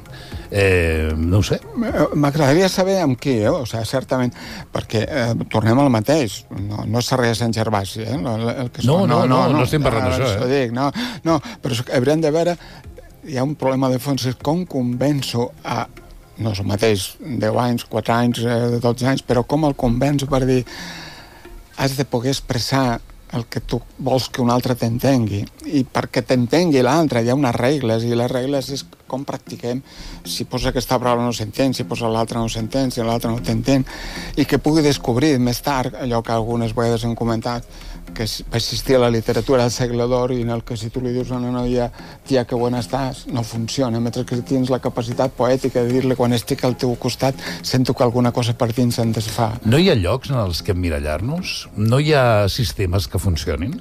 Eh, no ho sé. M'agradaria saber amb qui, eh? O sigui, certament, perquè eh, tornem al mateix. No, no és Sarrià Sant Gervasi, eh? El, el que no, no, no, no, no, no estem parlant d'això, eh? Dic, no, no, però hauríem de veure... Hi ha un problema de fons, és com convenço a... No és el mateix, deu anys, quatre anys, dotze anys, però com el convenço per dir has de poder expressar el que tu vols que un altre t'entengui, i perquè t'entengui l'altre hi ha unes regles, i les regles és com practiquem, si posa aquesta paraula no s'entén, si posa l'altra no s'entén, si l'altre no t'entén, i que pugui descobrir més tard allò que algunes vegades hem comentat, que va existir a la literatura del segle d'or, i en el que si tu li dius a una noia tia, que bona estàs, no funciona, mentre que si tens la capacitat poètica de dir-li quan estic al teu costat sento que alguna cosa per dins se'n desfà. No hi ha llocs en els que emmirallar-nos? No hi ha sistemes que funcionin?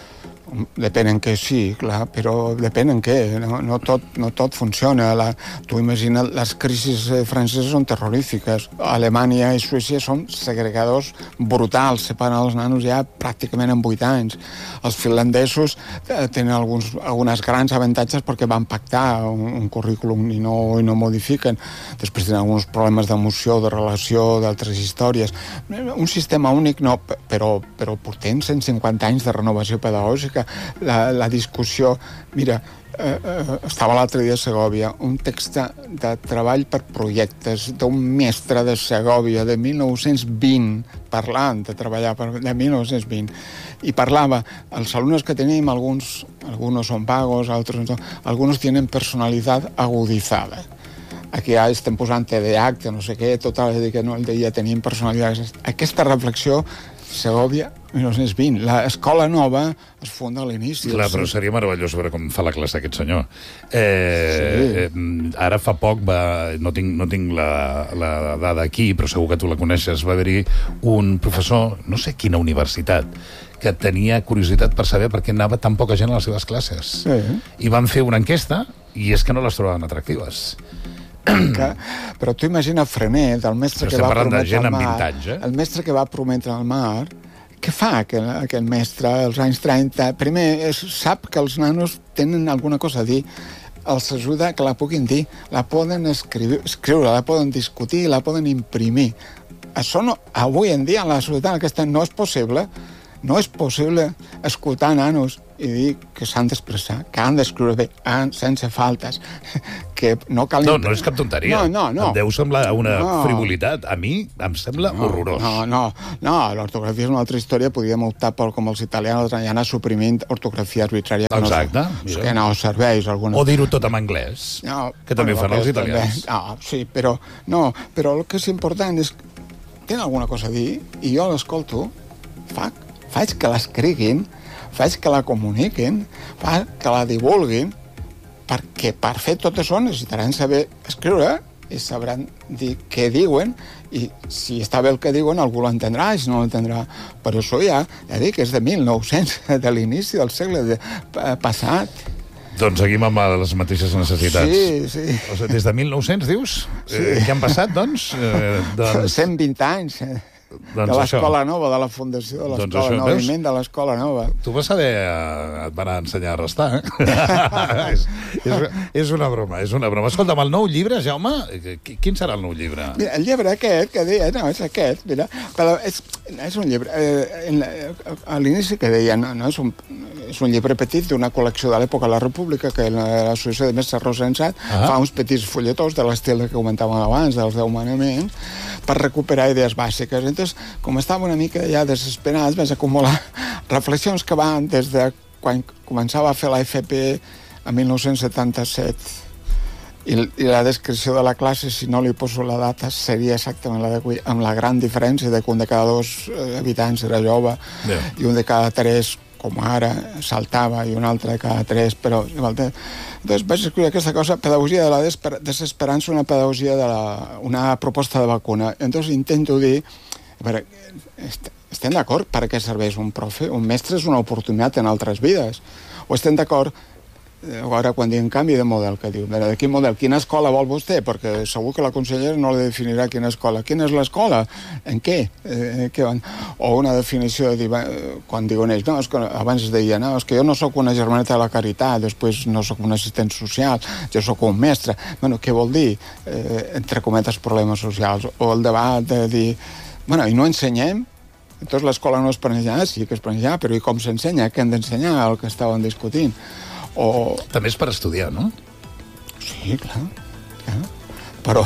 Depèn en què sí, clar, però depèn en què. No, no, tot, no tot funciona. La, tu imagina't, les crisis franceses són terrorífiques. Alemanya i Suècia són segregadors brutals, separen els nanos ja pràcticament en vuit anys. Els finlandesos tenen alguns, algunes grans avantatges perquè van pactar un, un currículum i no, i no modifiquen. Després tenen alguns problemes d'emoció, de relació, d'altres històries. Un sistema únic no, però, però portem cent cinquanta anys de renovació pedagògica. La, la discussió... Mira, eh, eh, estava l'altre dia a Segòvia, un text de treball per projectes d'un mestre de Segòvia de mil nou-cents vint, parlant de treballar per, de mil nou-cents vint, i parlava, els alumnes que tenim, alguns, algunos són vagos, altres no, algunos tienen personalitat agudizada. Aquí ja estem posant T D A H, no sé què, total, que no, el deia tenim personalitat. Aquesta reflexió Segovia, mil nou-cents vint. L'escola nova es funda a l'inici. Clar, però seria meravellós veure com fa la classe aquest senyor. Eh, sí. eh, ara fa poc va... No tinc, no tinc la, la dada aquí, però segur que tu la coneixes. Va haver-hi un professor, no sé quina universitat, que tenia curiositat per saber per què anava tan poca gent a les seves classes. Sí. I van fer una enquesta i és que no les trobaven atractives. Que, però tu imagina Frenet, el mestre però que va prometre al mar, vint anys, eh? el mestre que va prometre al mar, què fa aquell, aquell mestre als anys trenta? Primer, és, sap que els nanos tenen alguna cosa a dir, els ajuda que la puguin dir, la poden escriure, escriure, la poden discutir, la poden imprimir. Això no, avui en dia, en la societat aquesta, no és possible. No és possible escoltar nanos i dir que s'han d'expressar, que han d'escriure bé, sense faltes, que no cal... No, no és cap tonteria. No, no, no. Em deu semblar una no. frivolitat. A mi em sembla no, horrorós. No, no, no, l'ortografia és una altra història, podríem optar per, com els italians, i anar suprimint ortografia arbitrària. Exacte. Que no, que no serveix. Alguna... O dir-ho tot en anglès, no, que també bueno, fan els italians. També. No, sí, però, no, però el que és important és que tenen alguna cosa a dir i jo l'escolto, fa faig que l'escriguin, faig que la comuniquin, faig que la divulguin, perquè per fer tot això necessitaran saber escriure i sabran dir què diuen, i si està bé el que diuen algú l'entendrà, i si no l'entendrà. Per això ja, ja dic, és de mil nou-cents, de l'inici del segle de, passat. Doncs seguim amb les mateixes necessitats. Sí, sí. O sigui, des de mil nou-cents, dius? Sí. Eh, què han passat, doncs? Eh, doncs... cent vint anys, eh? Doncs de l'Escola Nova, de la fundació de l'Escola doncs Nova, moviment de l'Escola Nova. Tu vas saber, eh, et van ensenyar a restar, eh? és, és, és una broma, és una broma. Escolta'm, el nou llibre, Jaume, quin serà el nou llibre? Mira, el llibre aquest, que deia, no, és aquest, mira, però és, és un llibre, eh, en, a l'inici que deia, no, no és un, és un llibre petit d'una col·lecció de l'època de la República, que l'Associació de Mestres Rosensat ah. fa uns petits fulletons de l'estil que comentàvem abans, dels deu manaments, per recuperar idees bàsiques. Entonces, com estava una mica ja desesperat, vaig acumular reflexions que van des de quan començava a fer la F P a mil nou-cents setanta-set, i, i la descripció de la classe, si no li poso la data, seria exactament la d'avui, amb la gran diferència de que un de cada dos habitants era jove, yeah. i un de cada tres, com ara, saltava, i un altre de cada tres, però... Doncs vaig escriure aquesta cosa, pedagogia de la desesperança, una pedagogia de la, una proposta de vacuna. Entonces intento dir, a veure, estem d'acord per a què serveix un profe? Un mestre és una oportunitat en altres vides. O estem d'acord, ara quan diem canvi de model, que diu, de quin model, quina escola vol vostè? Perquè segur que la consellera no li definirà quina escola. Quina és l'escola? En què? Eh, què van? O una definició de dir, quan diuen ells, no, és que abans es deia, no, és que jo no sóc una germaneta de la caritat, després no sóc un assistent social, jo sóc un mestre. Bueno, què vol dir? Eh, entre cometes, problemes socials. O el debat de dir, bueno, i no ensenyem? Entonces l'escola no és per ensenyar, sí que és per ensenyar, però i com s'ensenya? Què hem d'ensenyar? El que estaven discutint. O... També és per estudiar, no? Sí, clar. clar. Però...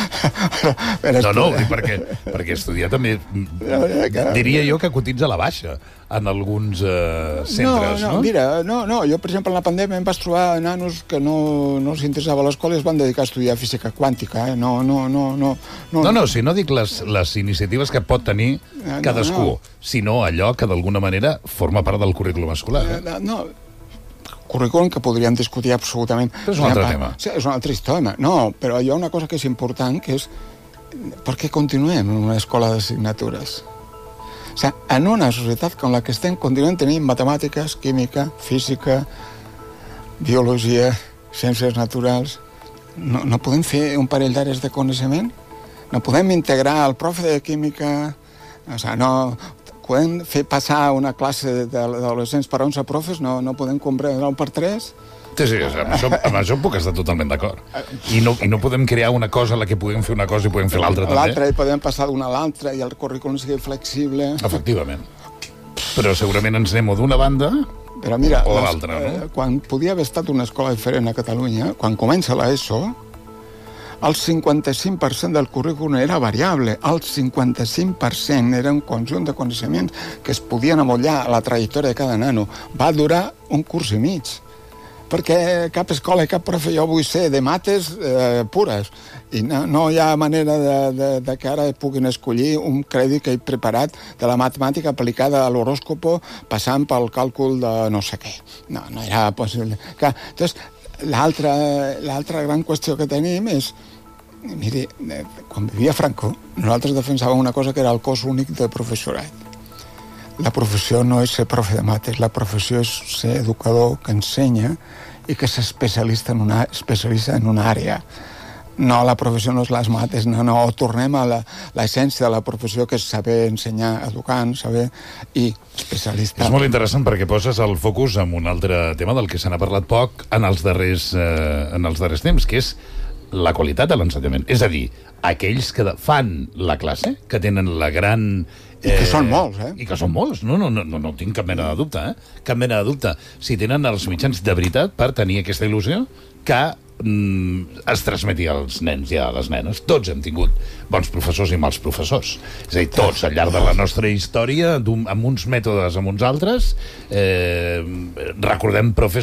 per no, no, perquè, perquè estudiar també... Diria jo que cotitza la baixa en alguns eh, centres, no? No, no, mira, no, no. Jo, per exemple, en la pandèmia em vaig trobar nanos que no, no els interessava a l'escola i es van dedicar a estudiar física quàntica, eh? No, no, no... No, no, no, no si no dic les, les iniciatives que pot tenir cadascú, no, no. sinó allò que d'alguna manera forma part del currículum escolar. Eh? No, no. Currículum que podríem discutir absolutament. Però és un altre tema. Sí, és un altre història. No, però hi ha una cosa que és important, que és per què continuem en una escola d'assignatures? O sigui, en una societat com la que estem, continuem tenint matemàtiques, química, física, biologia, ciències naturals. No, no podem fer un parell d'àrees de coneixement? No podem integrar el profe de química... O sigui, no... Podem fer passar una classe d'adolescents per onze profes, no, no podem comprar nou per tres? Sí, sí, amb això, amb això puc estar totalment d'acord. I no, I no podem crear una cosa en la que puguem fer una cosa i podem fer l'altra també. L'altra, i podem passar d'una a l'altra, i el currículum sigui flexible. Efectivament. Però segurament ens anem o d'una banda Però mira, o de l'altra, no? Eh, quan podia haver estat una escola diferent a Catalunya, quan comença l'ESO, el cinquanta-cinc per cent del currículum era variable. El cinquanta-cinc per cent era un conjunt de coneixements que es podien amollar a la trajectòria de cada nano. Va durar un curs i mig. perquè cap escola i cap profe jo vull ser de mates eh, pures. I no, no hi ha manera de, de, de que ara puguin escollir un crèdit que he preparat de la matemàtica aplicada a l'horòscopo passant pel càlcul de no sé què. No, no era possible. Clar, entonces, l'altra l'altra gran qüestió que tenim és, miri, quan vivia Franco, nosaltres defensàvem una cosa que era el cos únic de professorat. La professió no és ser profe de mates, la professió és ser educador que ensenya i que s'especialista en una, especialista en una àrea. No, la professió no és les mates, no, no, tornem a l'essència de la professió, que és saber ensenyar, educant, saber i especialista. És molt interessant perquè poses el focus en un altre tema del que se n'ha parlat poc en els darrers, eh, en els darrers temps, que és la qualitat de l'ensenyament. És a dir, aquells que fan la classe, que tenen la gran... I que són molts, eh? I que són molts, no, no, no, no, no tinc cap mena de dubte, eh? Cap mena de dubte. Si tenen els mitjans de veritat per tenir aquesta il·lusió que mm, es transmeti als nens i a les nenes. Tots hem tingut bons professors i mals professors. És a dir, tots, al llarg de la nostra història, amb uns mètodes, amb uns altres, eh, recordem profes